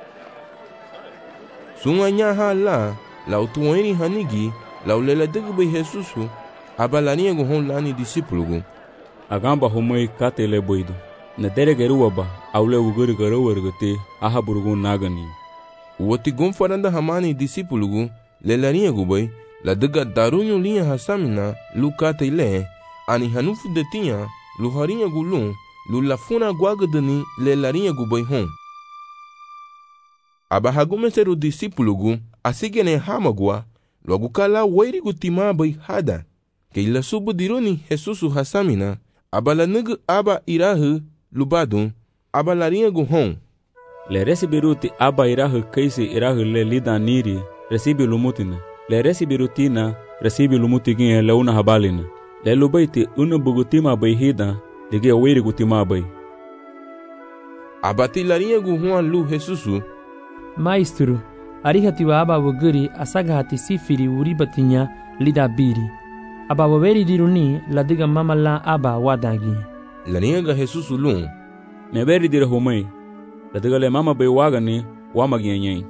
sunganya hala lautuweri hanigi lauleladegbai Jesusu abalaniego hon lani disipulugu agamba homoi katele boido na deregeruaba aule uguri garowergate ahaburugun nagani woti gonfaranda hamani disipulugu lelariego boy la dega darunyo linha hasamina lukate ile ani hanufu detinha luharinha gulun lulafuna guagadani lelariego boy hon abahagumeseru disipulugu asigene hamagua logukala wairigu timaboy hada ke ila subu dironi Jesusu hasamina abala nug aba irahu lubadun abalariego hon le resibiruti aba irahu kaisi irahu le lidaniri resibi lumutina le resibirutina resibi lumutigin le una habalina le lubaiti una bugutima bayhida dige wiri gutima bay abati lariego hon lu Jesusu Maestro, arihati wa aba wuguri asagahati sifiri uribatinya lidabiri aba waweri diruni ladiga mamala aba wadagi lariega Jesusu lum meberi dire homai ladiga le mama bay wagani wamagienyen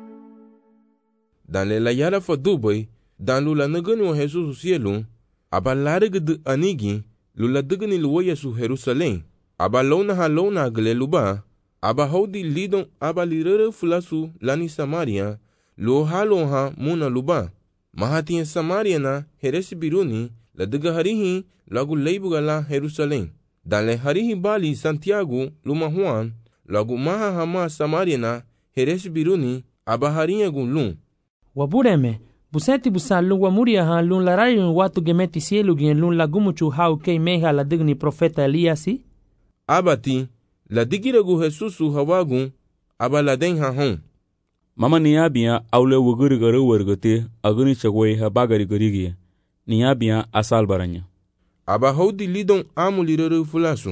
dan le la yara fa dubai dan lu la nagani wa Jesusu cielo aba larega de anigi lu la digani lu Yesu Jerusalem aba lona halona gle luba aba hodi lidon aba lirere fulasu lani Samaria lo halonha muna luba mahati Samaria na heresi biruni la diga harihi lagu leibuga la Jerusalem dan le harihi bali Santiago luma Juan lagu maha hama Samaria na heresi biruni aba harinha gun wabureme buseti busalu wa muria ha lun larayon watu gemeti cielo gen lun lagumuchu hau kei meha la digni profeta Eliasi abati la digiragu Jesusu hawagun aba la denha hon mama niabia aule wuguri garo wergote aguni chagwai ha bagari gorigia niabia asal baranya aba hodi lidon amulirere fulasu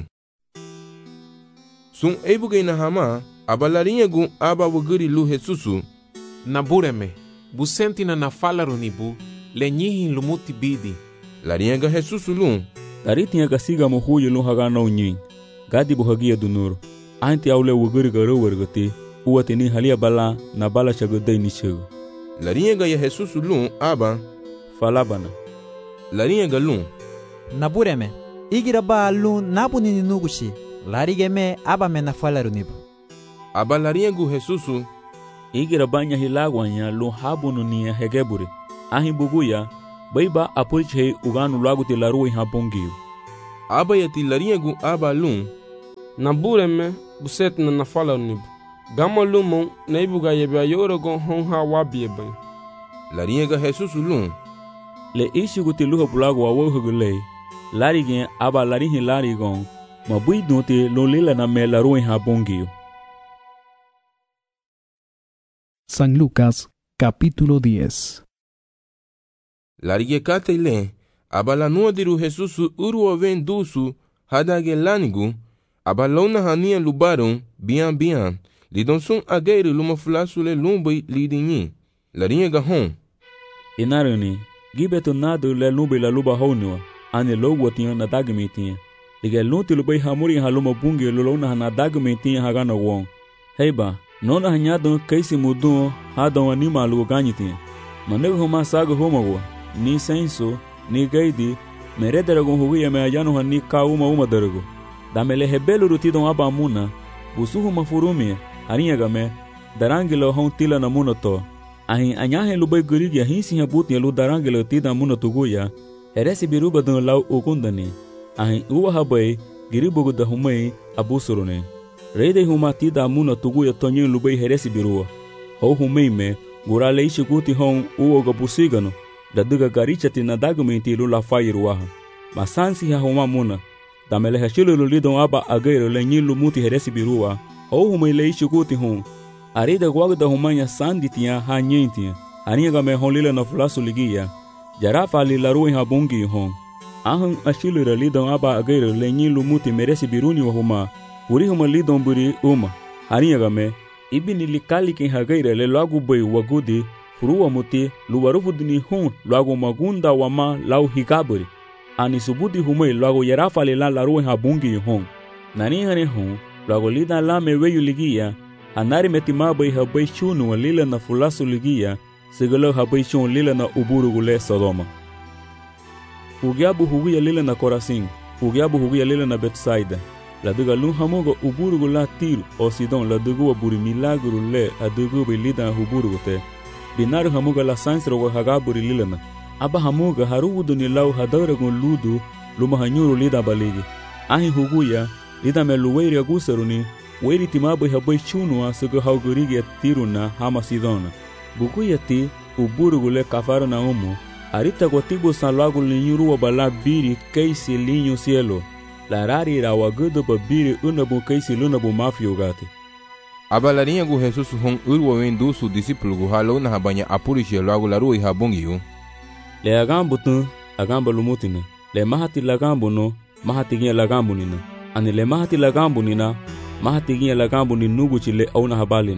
sun ebuge na hama aba larinyagu aba wuguri lu Jesusu nabureme busentina na falarunibu le nyihin lumuti bidi larinyaga Jesusu lum daritinha gasiga mohuye lu hagana unyin gadi buhagia dunur anti aule wuguri garo wergote uwatini halia bala na bala chagodai nishago larinyaga ya Jesusu lum aba falabana larinyaga lum nabureme igira ba lun nabunini nugushi larigeme aba mena falarunibu aba larinyagu Jesusu igira banya hilagwanya lu habunu niya hegebure Ahi buguya, baiba apulche uganu lagu te larui ha bongio. Aba ya tilariagu aba lum. Na bureme buset na nafala nibu. Gama lumon na ibuga yebe ayorogon honha wabie bang. Lariaga Jesus lum. Le ishigu te luha bulagu wa wohugule. Larigen aba larihi larigon. Mabui dunte lolila na me larui ha bongio. San Lucas, capítulo 10. Larige katele, abala nuadiru Jesusu urua vendusu, hadage lanigu, abalona hania lubaron, bian, lidonsun ageiru luma fulasule lumbai lidinyi, larinha gahon. Inarani, gibeto nadu le lumbai la luba honua, ane logo tinha na dagmitinha. Liga lunti lubai hamuri haluma bungi lulona na dagmitinha hagana won. Heiba, nona hanyadon kaisi mudun hadon anima lugo ganyitinha. Manego homa saga homago. Ni senso, ni gaidi, merederagon huguia me ayano ni ka uma derago. Damele hebelo rutidon aba muna, busuhu mafurumi, arinha game, darangelo hon tila na muna to. Ahin anyahe lubai gurigi ahinsi habuti lu darangelo tida muna tuguya, heresi biruba don lau ukundani. Ahin uwa habai, giribugu da humai abusurune. Reide huma tida muna tuguya tonyin lubai heresi birua. Ho humai me, gurale ishi guti hon uoga busigano. Daduga garichati na dagumenti lula fairuaha. Masansi ha huma muna. Damele hashilo lulidon aba agero le nyilu muti heresi birua. Humai le ishi guti hon. Arida guagda humanya sanditia ha nyentia. Aniga me hon lila na fulasu ligia. Jarafa li larui ha bungi hon. Ahan ashilo lidon aba agero le nyilu muti meresi biruni wa huma. Puri huma lidon buri uma. Aniga me. Ibini likali kin hagaira le lagu bai wagudi. Furua muti luwarufudini hun luago magunda wama lau higaburi. Ani subudi humei luago yarafa le la larue habungi hon. Nani hane hon luago lida la meweyu ligia. Anari metimabai habai shunu wa lila na fulasu ligia. Sigalo habai shun lila na uburugule Sodoma. Ugiabu huguya lila na Korasin. Ugiabu huguya lila na Betsaida. Laduga lun hamogo uburugula Tir o Sidon ladugu wa buri milagru le adugu bi lida huburugute. Binaru hamuga la sansro wa hagaburi lilana. Aba hamuga haruwudu ni lau hadaragun ludu luma hanyuru lida baligi. Ahi huguya lida me luweiri agusaruni weiri timabai habai chunua suga haugurigi tiruna hama sidona. Bukuya ti uburugule kafaro na umu. Arita kwa tibu sanlagu linyuru wa bala biri keisi linyo cielo. La rari ra wa gudu ba biri unabu keisi lunabu mafio gati. Abalarinha gu Jesus hon urwa vendusu discípulo gu halo na habanya apurishe lagu larui habungiu. Le agambu tu agamba lumutine. Le mahati lagambu no mahati ginya lagambu nina. Ani le mahati lagambu nina mahati ginya lagambu ni nugu chile au na habalina.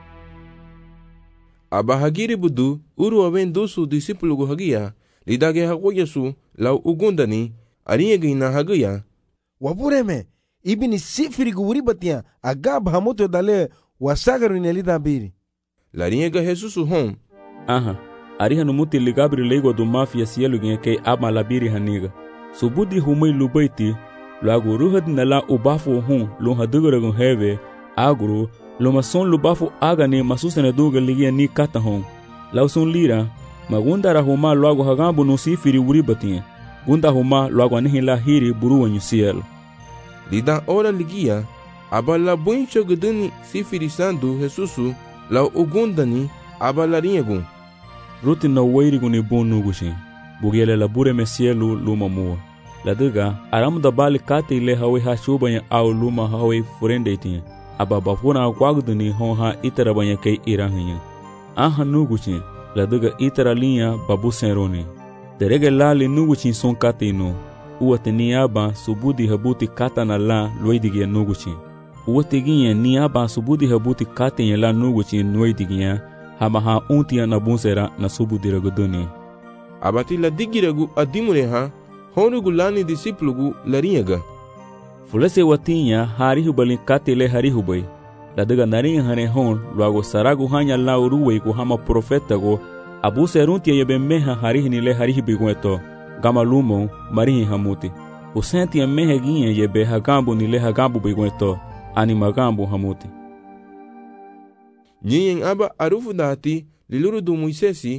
Abahagiri budu urwa vendusu discípulo gu hagia lidage hago Yesu lau ugundani arinha gina hagia. Wabureme. Ibini sifiri guri batia agab hamoto dale wasagaru nelida biri. Larinha Jesus hon. Aha. Ariha no muti ligabri lego do mafia cielo gen ke ama labiri haniga. Subudi humai lubaiti lagu ruhad nala ubafu hon lo hadugaragun heve agro lo mason lubafu agane masusene duga ligia ni kata hon. Lauson lira magunda huma lagu hagambu no sifiri uri batia. Gunda huma lagu anihila hiri buruwa nyusielo. Lida ora ligia, abala buncho guduni sifirisando Jesusu lau ugundani abalarinha gun. Ruti na weiri guni bonu gushi. Bugiele la bure mesielu luma mua. La duga, aramu da bali kate ile hawe hashubanya au luma hawe furende itinha. Ababafuna akwaguduni honha itara banya kei irahinya. Aha nuguchi, la duga itara linha babu senroni. Derege lali nuguchi son kate ino. Uwate ni aba subudi habuti kata na la loidigia nuguchi. Uwate ginye ni aba subudi habuti kate nye la nuguchi noidigia hamaha untia na bunsera na subudi raguduni. Abati la digiragu adimureha honugu lani disiplugu larinyaga. Fulese watinya harihu balin kate le harihu bay. Ladaga naringa hane hon luago saragu hanya la uruwe ku hama profeta go abuseruntia yebemeha harihi ni le harihi bigueto. Gama lumo marihi hamuti. Usenti ya mehe ginye yebe hagambu ni le hagambu bigueto. Ani magambu hamuti. Nyiyen aba arufu dati liluru du Moisesi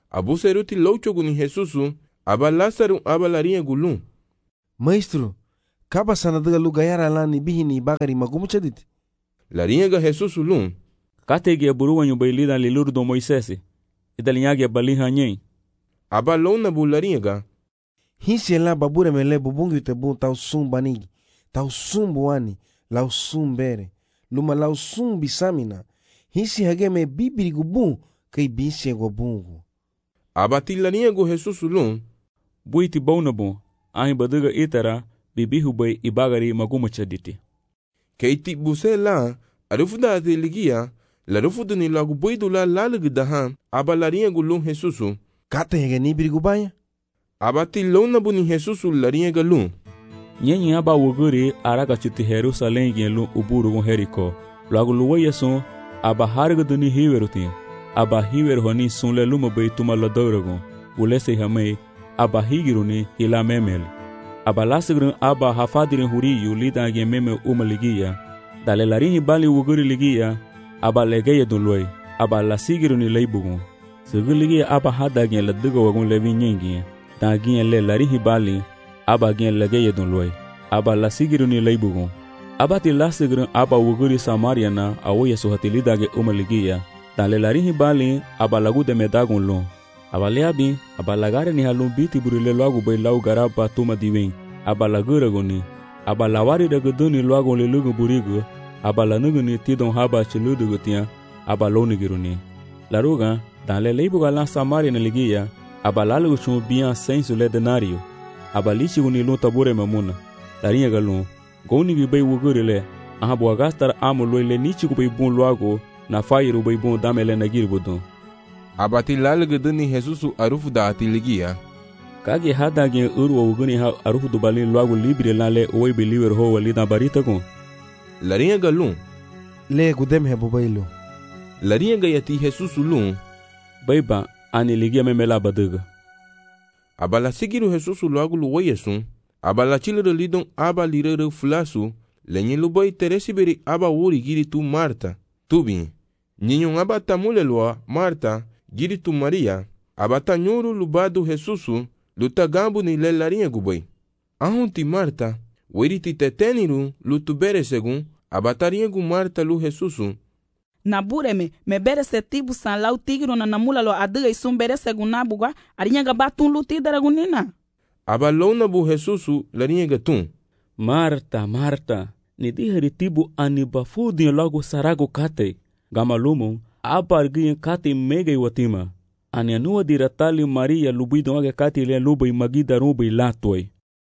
abuseruti louchogu ni Jesusu, aba Lázaro aba larinha gulum. Maestro, kaba sanadaga lu gayara la ni bihi ni bagari magumu chadit. Larinha ga Jesusu lum. Kategi aburu wanyu bailida lilur do Moisés. Idalinhagi abaliha nyen. Aba lona bu larinha ga. Hinsi la babure mele bubungi te bun tau sum banigi. Tau sum buani, lau sum bere. Luma lau sum bisamina. Hinsi hage me bibiri gubun kai binsi go bungu. Aba ti larinha go Jesusu lum. Buiti bauna bon. Ahi badaga itara bibihu bay ibagari magumu chaditi. Keiti buse la arufuda ate ligia la rufuda ni lagu boidu la lalag dahan aba larinha gulum Jesusu. Kata hege ni birigubaya? Aba ti lona bu ni Jesusu larinha galum. Nyenye aba wuguri araga chuti Jerusalém gen uburu gon Jericó. Lagu luwa son aba harga duni hiwerutin. Aba hiwer honi sun le luma bay tuma ladoragon. Ulese hamei aba higiruni hila memel. Aba lasigrin aba hafadirin huriyu lida gen meme umaligia. Dale larinhi bali wuguri ligia aba legeye dunloy. Aba lasigiruni leibugun. Sigiligia aba hada gen ladigo wagun levi nyengi. Da gen le larinhi bali aba gen legeye dunloy. Aba lasigiruni leibugun. Aba ti lasigrin aba wuguri Samaria na awoye suhati lida gen umaligia. Dale larinhi bali aba lagu de medagun lon. Abaleabi, abalagare ni halum biti burile loagu bay lau garaba tuma diwing. Abalagura ni, abalawari dagaduni loagu le lugu burigu, abalanugu ni tidon haba chiludu gutia, abaloni giruni. Laruga, dan le leibuga lan Samaria na ligia, abalalu chum bian sensu le denario. Abalichi uni lun tabure mamuna. Larinha galun, goni gi bay wugurile, ahabu agastar amu loile nichi ku bay bun loagu, na fairu bay bun damele na girbudun. Abati lalag duni Jesusu arufuda ati ligia. Kage hada gen urwa uguni ha arufudu balin loagu libre lale oi believer ho walida barita gon. Larinha galum. Le gudem he bubailu. Larinha gayati Jesusu lum. Baiba ani ligia memela badaga. Abala sigiru Jesusu loagu luwayesun. Abala chilere lidon aba lirere fulasu. Lenye lubai teresiberi aba wuri giri tu Marta. Tubin. Ninyon aba tamule loa Marta. Giri tu Maria, abata nyuru lubadu Jesusu, luta gambu ni le larinha gubay. Ahunti Marta, weriti teteniru lutu bere segun, abatarinha gu Marta lu Jesusu. Na bureme, me bere se tibu san lau tigiro na namula lo adiga isum bere segun nabuga, arinha gabatun luti daragunina. Abalona bu Jesusu, larinha gatun. Marta, Marta, ni diheri tibu anibafudin logo sarago kate, gamalumon, apargiyen kati mega iwatima. Ani anua diratali Maria lubido age kati le lubai magida rubai latoi.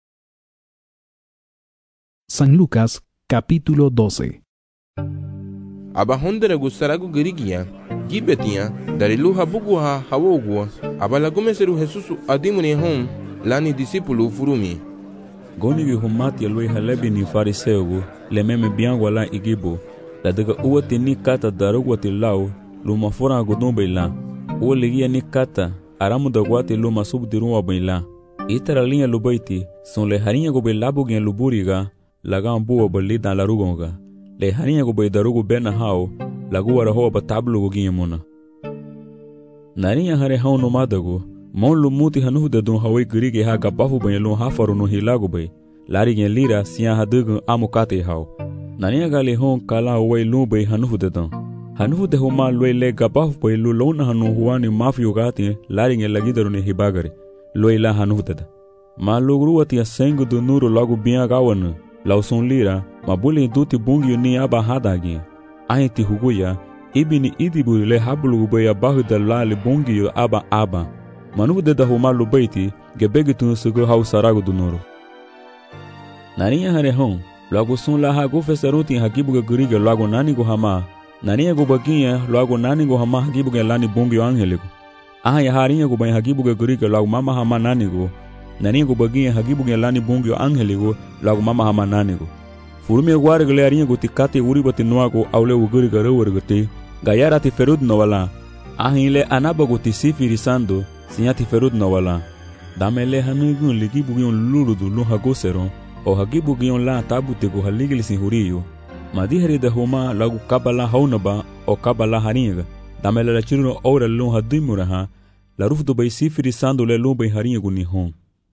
San Lucas, capítulo 12. Abahondere gusaragu gerigia, gibetia, darilu habugua hawogua, abalagumeseru Jesusu adimuni hon, lani disipulu furumi. Goni humati aloi halebi ni fariseugu, le meme biangwa la igibu, la daga uwati ni kata darugwati lau, luma fura gudun baila. Uwa ligia ni kata, aramu dagwati luma subdirunwa baila. Itara linha lubaiti, son le harinha go bailabu gen luburiga, laga ambuwa bali dan larugonga. Le harinha go baidarugu bena hao, lagu wara hoa batablu go ginyamuna. Narinha hare hao nomadago, mon lumuti hanuhu de dun hawai girige ha gabafu banyalun hafaru no hilago bay. Lari gen lira siya hadugun amukate hao. Narinha gali hon kala hawai lumbai hanuhu de dun. Hanuhu de huma loi le gabafu bay lu lona hanu huani mafi ugati lari gen lagidaru ne hibagari. Loi la hanuhu de da. Ma logruwati ya sengu du nuru lagu biya gawana. Lauson lira, mabuli duti bungi ni aba hadagi. Ahiti huguya, ibini idiburi le hablu ubaya bahu de lali bungi yo aba. Manuhu de da huma lubaiti, gebegi tunusugu hau saragu du nuru. Narinha hare hon, lagu sun la hagu fesaruti hagibuga guriga lagu nani go hama. Narinha go baginha lagu nani go hama hagibuga lani bungi yo angeligo. Aha ya harinha go banya hagibuga guriga lagu mama hama nani go. Narinha go baginha hagibuga lani bungi yo angeligo lagu mama hama nani go. Furumi guare gale arinha go tikate uribati nuago aule uguriga rewargate. Gayara ti ferud no wala. Ahile anaba go tisifiri sando, sinyati ferud no wala. Damele hanugun ligibuga yon luludu lo hago seron. O hagibuga yon la tabute go haligili sin huriyo. Madihari de homa lagu kabala haunaba o kabala haringa. Damele la chiruno ora lon hadimuraha. la ruf do bay sifiri sando le lo bay harinha gu ni hon.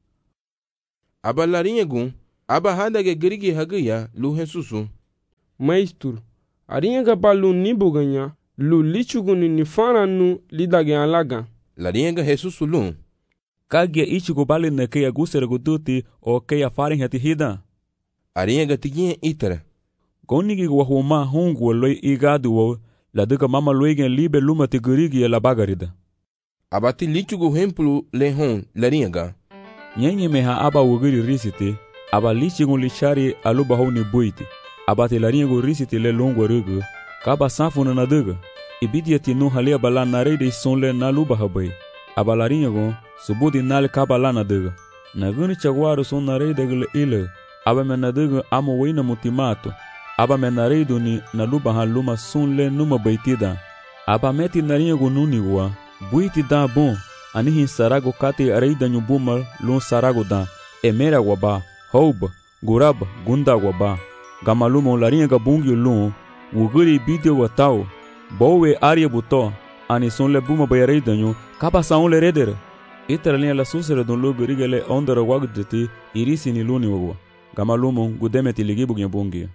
Aba larinha gu, aba hadage gerigi hagiya lu Jesusu. Maestro, arinha ga balu nibu ganha, lu lichuguni ni fana nu lidage alaga. Larinha ga Jesusu lu. Kagia ichigo bali na keia gusera gu duti o keia farin hati hida. Arinha ga tiginha itara. Gonigi gu wahuma hongu loi igadu wo, la duka mama loigen libe luma te gerigi la bagarida. Abati lichugu hemplu le hon larinha ga. Nyenye meha aba wugiri risiti, aba lichigun lichari aluba honi buiti. Abati larinha gu risiti le longo rugu, kaba sanfuna na duga. Ibidia tinu halia bala narede son le na luba habai. Aba larinha gu, subudi nal kaba la na duga. Naguni chagwaru son narede gule ile, aba me na duga amo wina mutimato. Aba me naredu ni na luba ha luma son le numa baitida. Aba meti narinha gu nunigua, buiti da bon. Anihin sarago kate areida nyubumal lun sarago da. Emera waba, houba, gurab, gunda waba. Gamaluma larinha ga bungi lun, wuguri bidio watao. Bowe aria buto, ani son le buma bay areida nyu, kaba saun le redere. Itara linha la susere don lo gurigele ondara wagdeti, irisi ni luni wagwa. Gamaluma gudemeti ligibu gya bungi.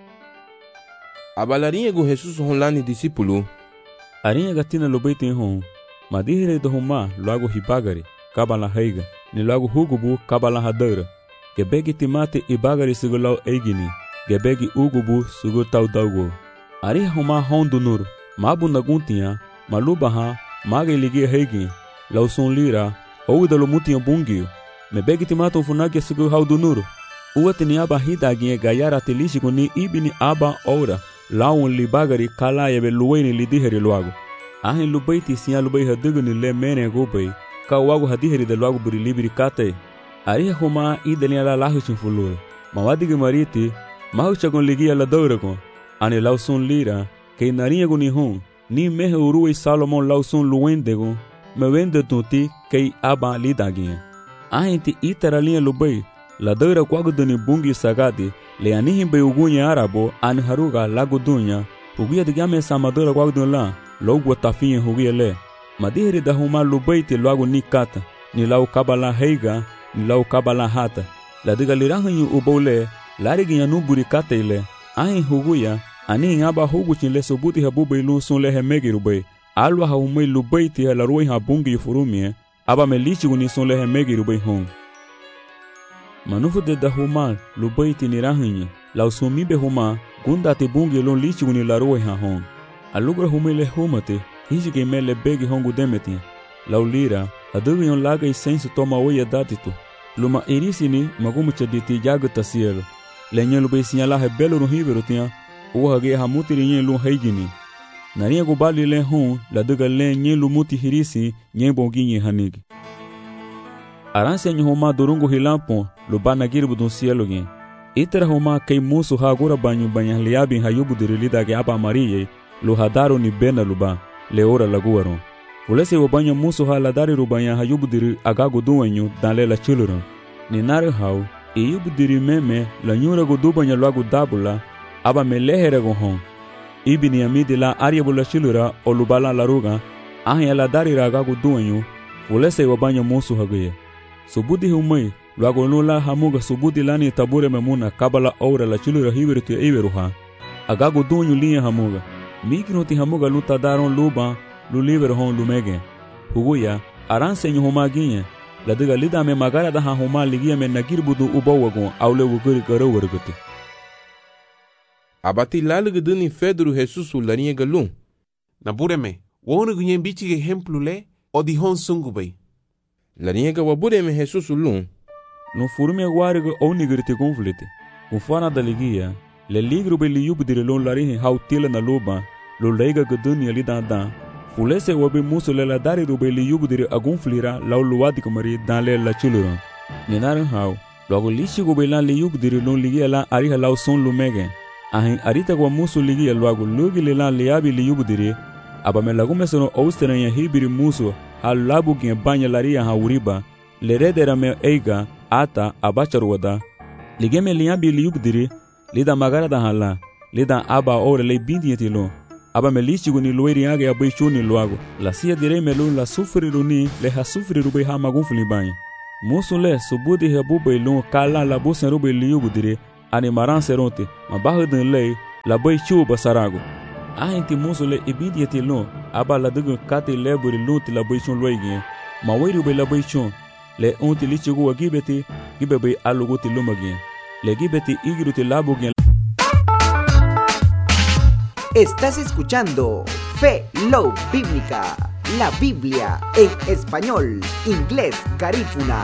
Aba larinha gu Jesusu hon lani disipulu. Arinha gatina lo baiti hon. Madihire do huma logo hibagari, kabala heiga, ni logo hugubu kabala hadara. Gebegi timate ibagari sugulau eigini, gebegi ugubu sugutau daugo. Ari huma hondu nur, mabu naguntia, malubaha, mage ligi heigi, lauson lira, ouidalo mutia bungio. Mebegi timate funaki sugu haudu nur. Uatini aba hidagie gayara telishigo ni ibini aba ora, laun libagari kala yebe luweni lidiheri logo. Ahin lubaiti siya lubai haduguni le mene gubay, ka wagu hadiheri de logo buri libiri kate. Ari huma idenia la lahu chinfulur. Mawadigi mariti, mahu chagon ligia la dauragon. Ani lausun lira, kei narinha guni hon, ni mehe uruwe Salomon lausun luwendegon, me wende tunti kei aba lidagia. Ahin ti itara linha lubai, la daura kwaguduni bungi sagadi, le anihin bay ugunya arabo, ani haruga lagudunya, uguya digame samadura kwagudun la, logo tafinha hugia le. Madihiri da huma lubaiti logo ni kata, ni lau kabala heiga, ni lau kabala hata. La diga lirahanyu ubole, lariginya nuburi kata ile, ahin huguya, ani ngaba huguchin le subuti habubai lusun le hemegi rubai. Alwa haumai lubaiti halarui habungi furumie, aba melichi guni sun le hemegi rubai hon. Manufu de da huma lubaiti ni rahanyu, lau sumibe huma, gunda te bungi lon lichi guni larui ha hon. Alugra humele humate, hijige mele begi hongu demeti. Laulira, adugi yon laga isensu toma oya datitu. Luma irisini magumucha diti yaga tasielo. Lenye lube sinyala he belo no hiveru tia, uwahage hamutiri nye lu heigini. Naria gubali le hon, la duga le nye lumuti hirisi, nye bongi nye hanigi. Aranse nye homa durungu hilampon, lubana girbu dun sielo gen. Itera homa kei musu hagura banyu banya liabin hayubu dirilida ge aba mariye, lo hadaru ni bena luba, leora laguaron. Ulese wabanya musu ha ladari rubanya hayubudiri agago duenyu danle la chuluron. Ni nare hau, iyubudiri meme la nyura gudubanya lagu dabula, aba melehere gohon. Ibi ni amidi la ariabula chilura o lubala laruga, ahya ladari ragago duenyu, ulese wabanya musu haguye. Subudi humai, lago nula hamuga subudi lani tabure memuna kabala aura la chilura hiveru tu iveruha. Agago duenyu linha hamuga. Mikino ti hamuga luta daron luba, lu liver hon lumege. Huguya, aranse nyu homaginye, la diga lida me magara da homa ligia me nagirbudu ubawagon, aule wuguri garo warguti. Abati laluguduni Fedru Jesusu larinha galun. Na bureme, wonu gunyen bichi ge hemplu le, o di hon sungubay. Larinha ga wabureme Jesusu lun. No furume guarigo onigirti conflite. Ufana da ligia, le ligro be liyubudire lon larinha hautila na luba, lo leiga guduni ali dan. Fulese wabe muso le la dari rube liyubudire agunflira lau luwadi kumari dan le la chuluron. Ninarin hau, logo lishi gobe lan liyubudire lon ligia lan ariha lau son lumege. Ahin arita kwa muso ligia logo lugi le lan liabi liyubudire, aba me lagume sono austeren ya hibiri muso hal labu gen banya laria ha uriba, le redera me eiga, ata abacharwada. Ligeme liabi liyubudire, lida magara da hala, lida aba ore le bindi yetilo. aba melichigu ni loiri age abai chuni luago la sia direi melun la sufriru ni le ha sufriru bai ha magun filibanya musun le subudi hebu bai lun kala la busen rubai liyugu dire ani maran seronte ma bahudin lei la bai chu basarago ahinti musun le ibidiati lun aba la dugun kati leburi lunti la bai chun loigi ma wairu bai la bai chun le unti lichigu wa gibeti gibe bai aluguti lumagi le gibeti igiruti labugi. Estás escuchando Fe Love Bíblica, la Biblia en español, inglés, garífuna.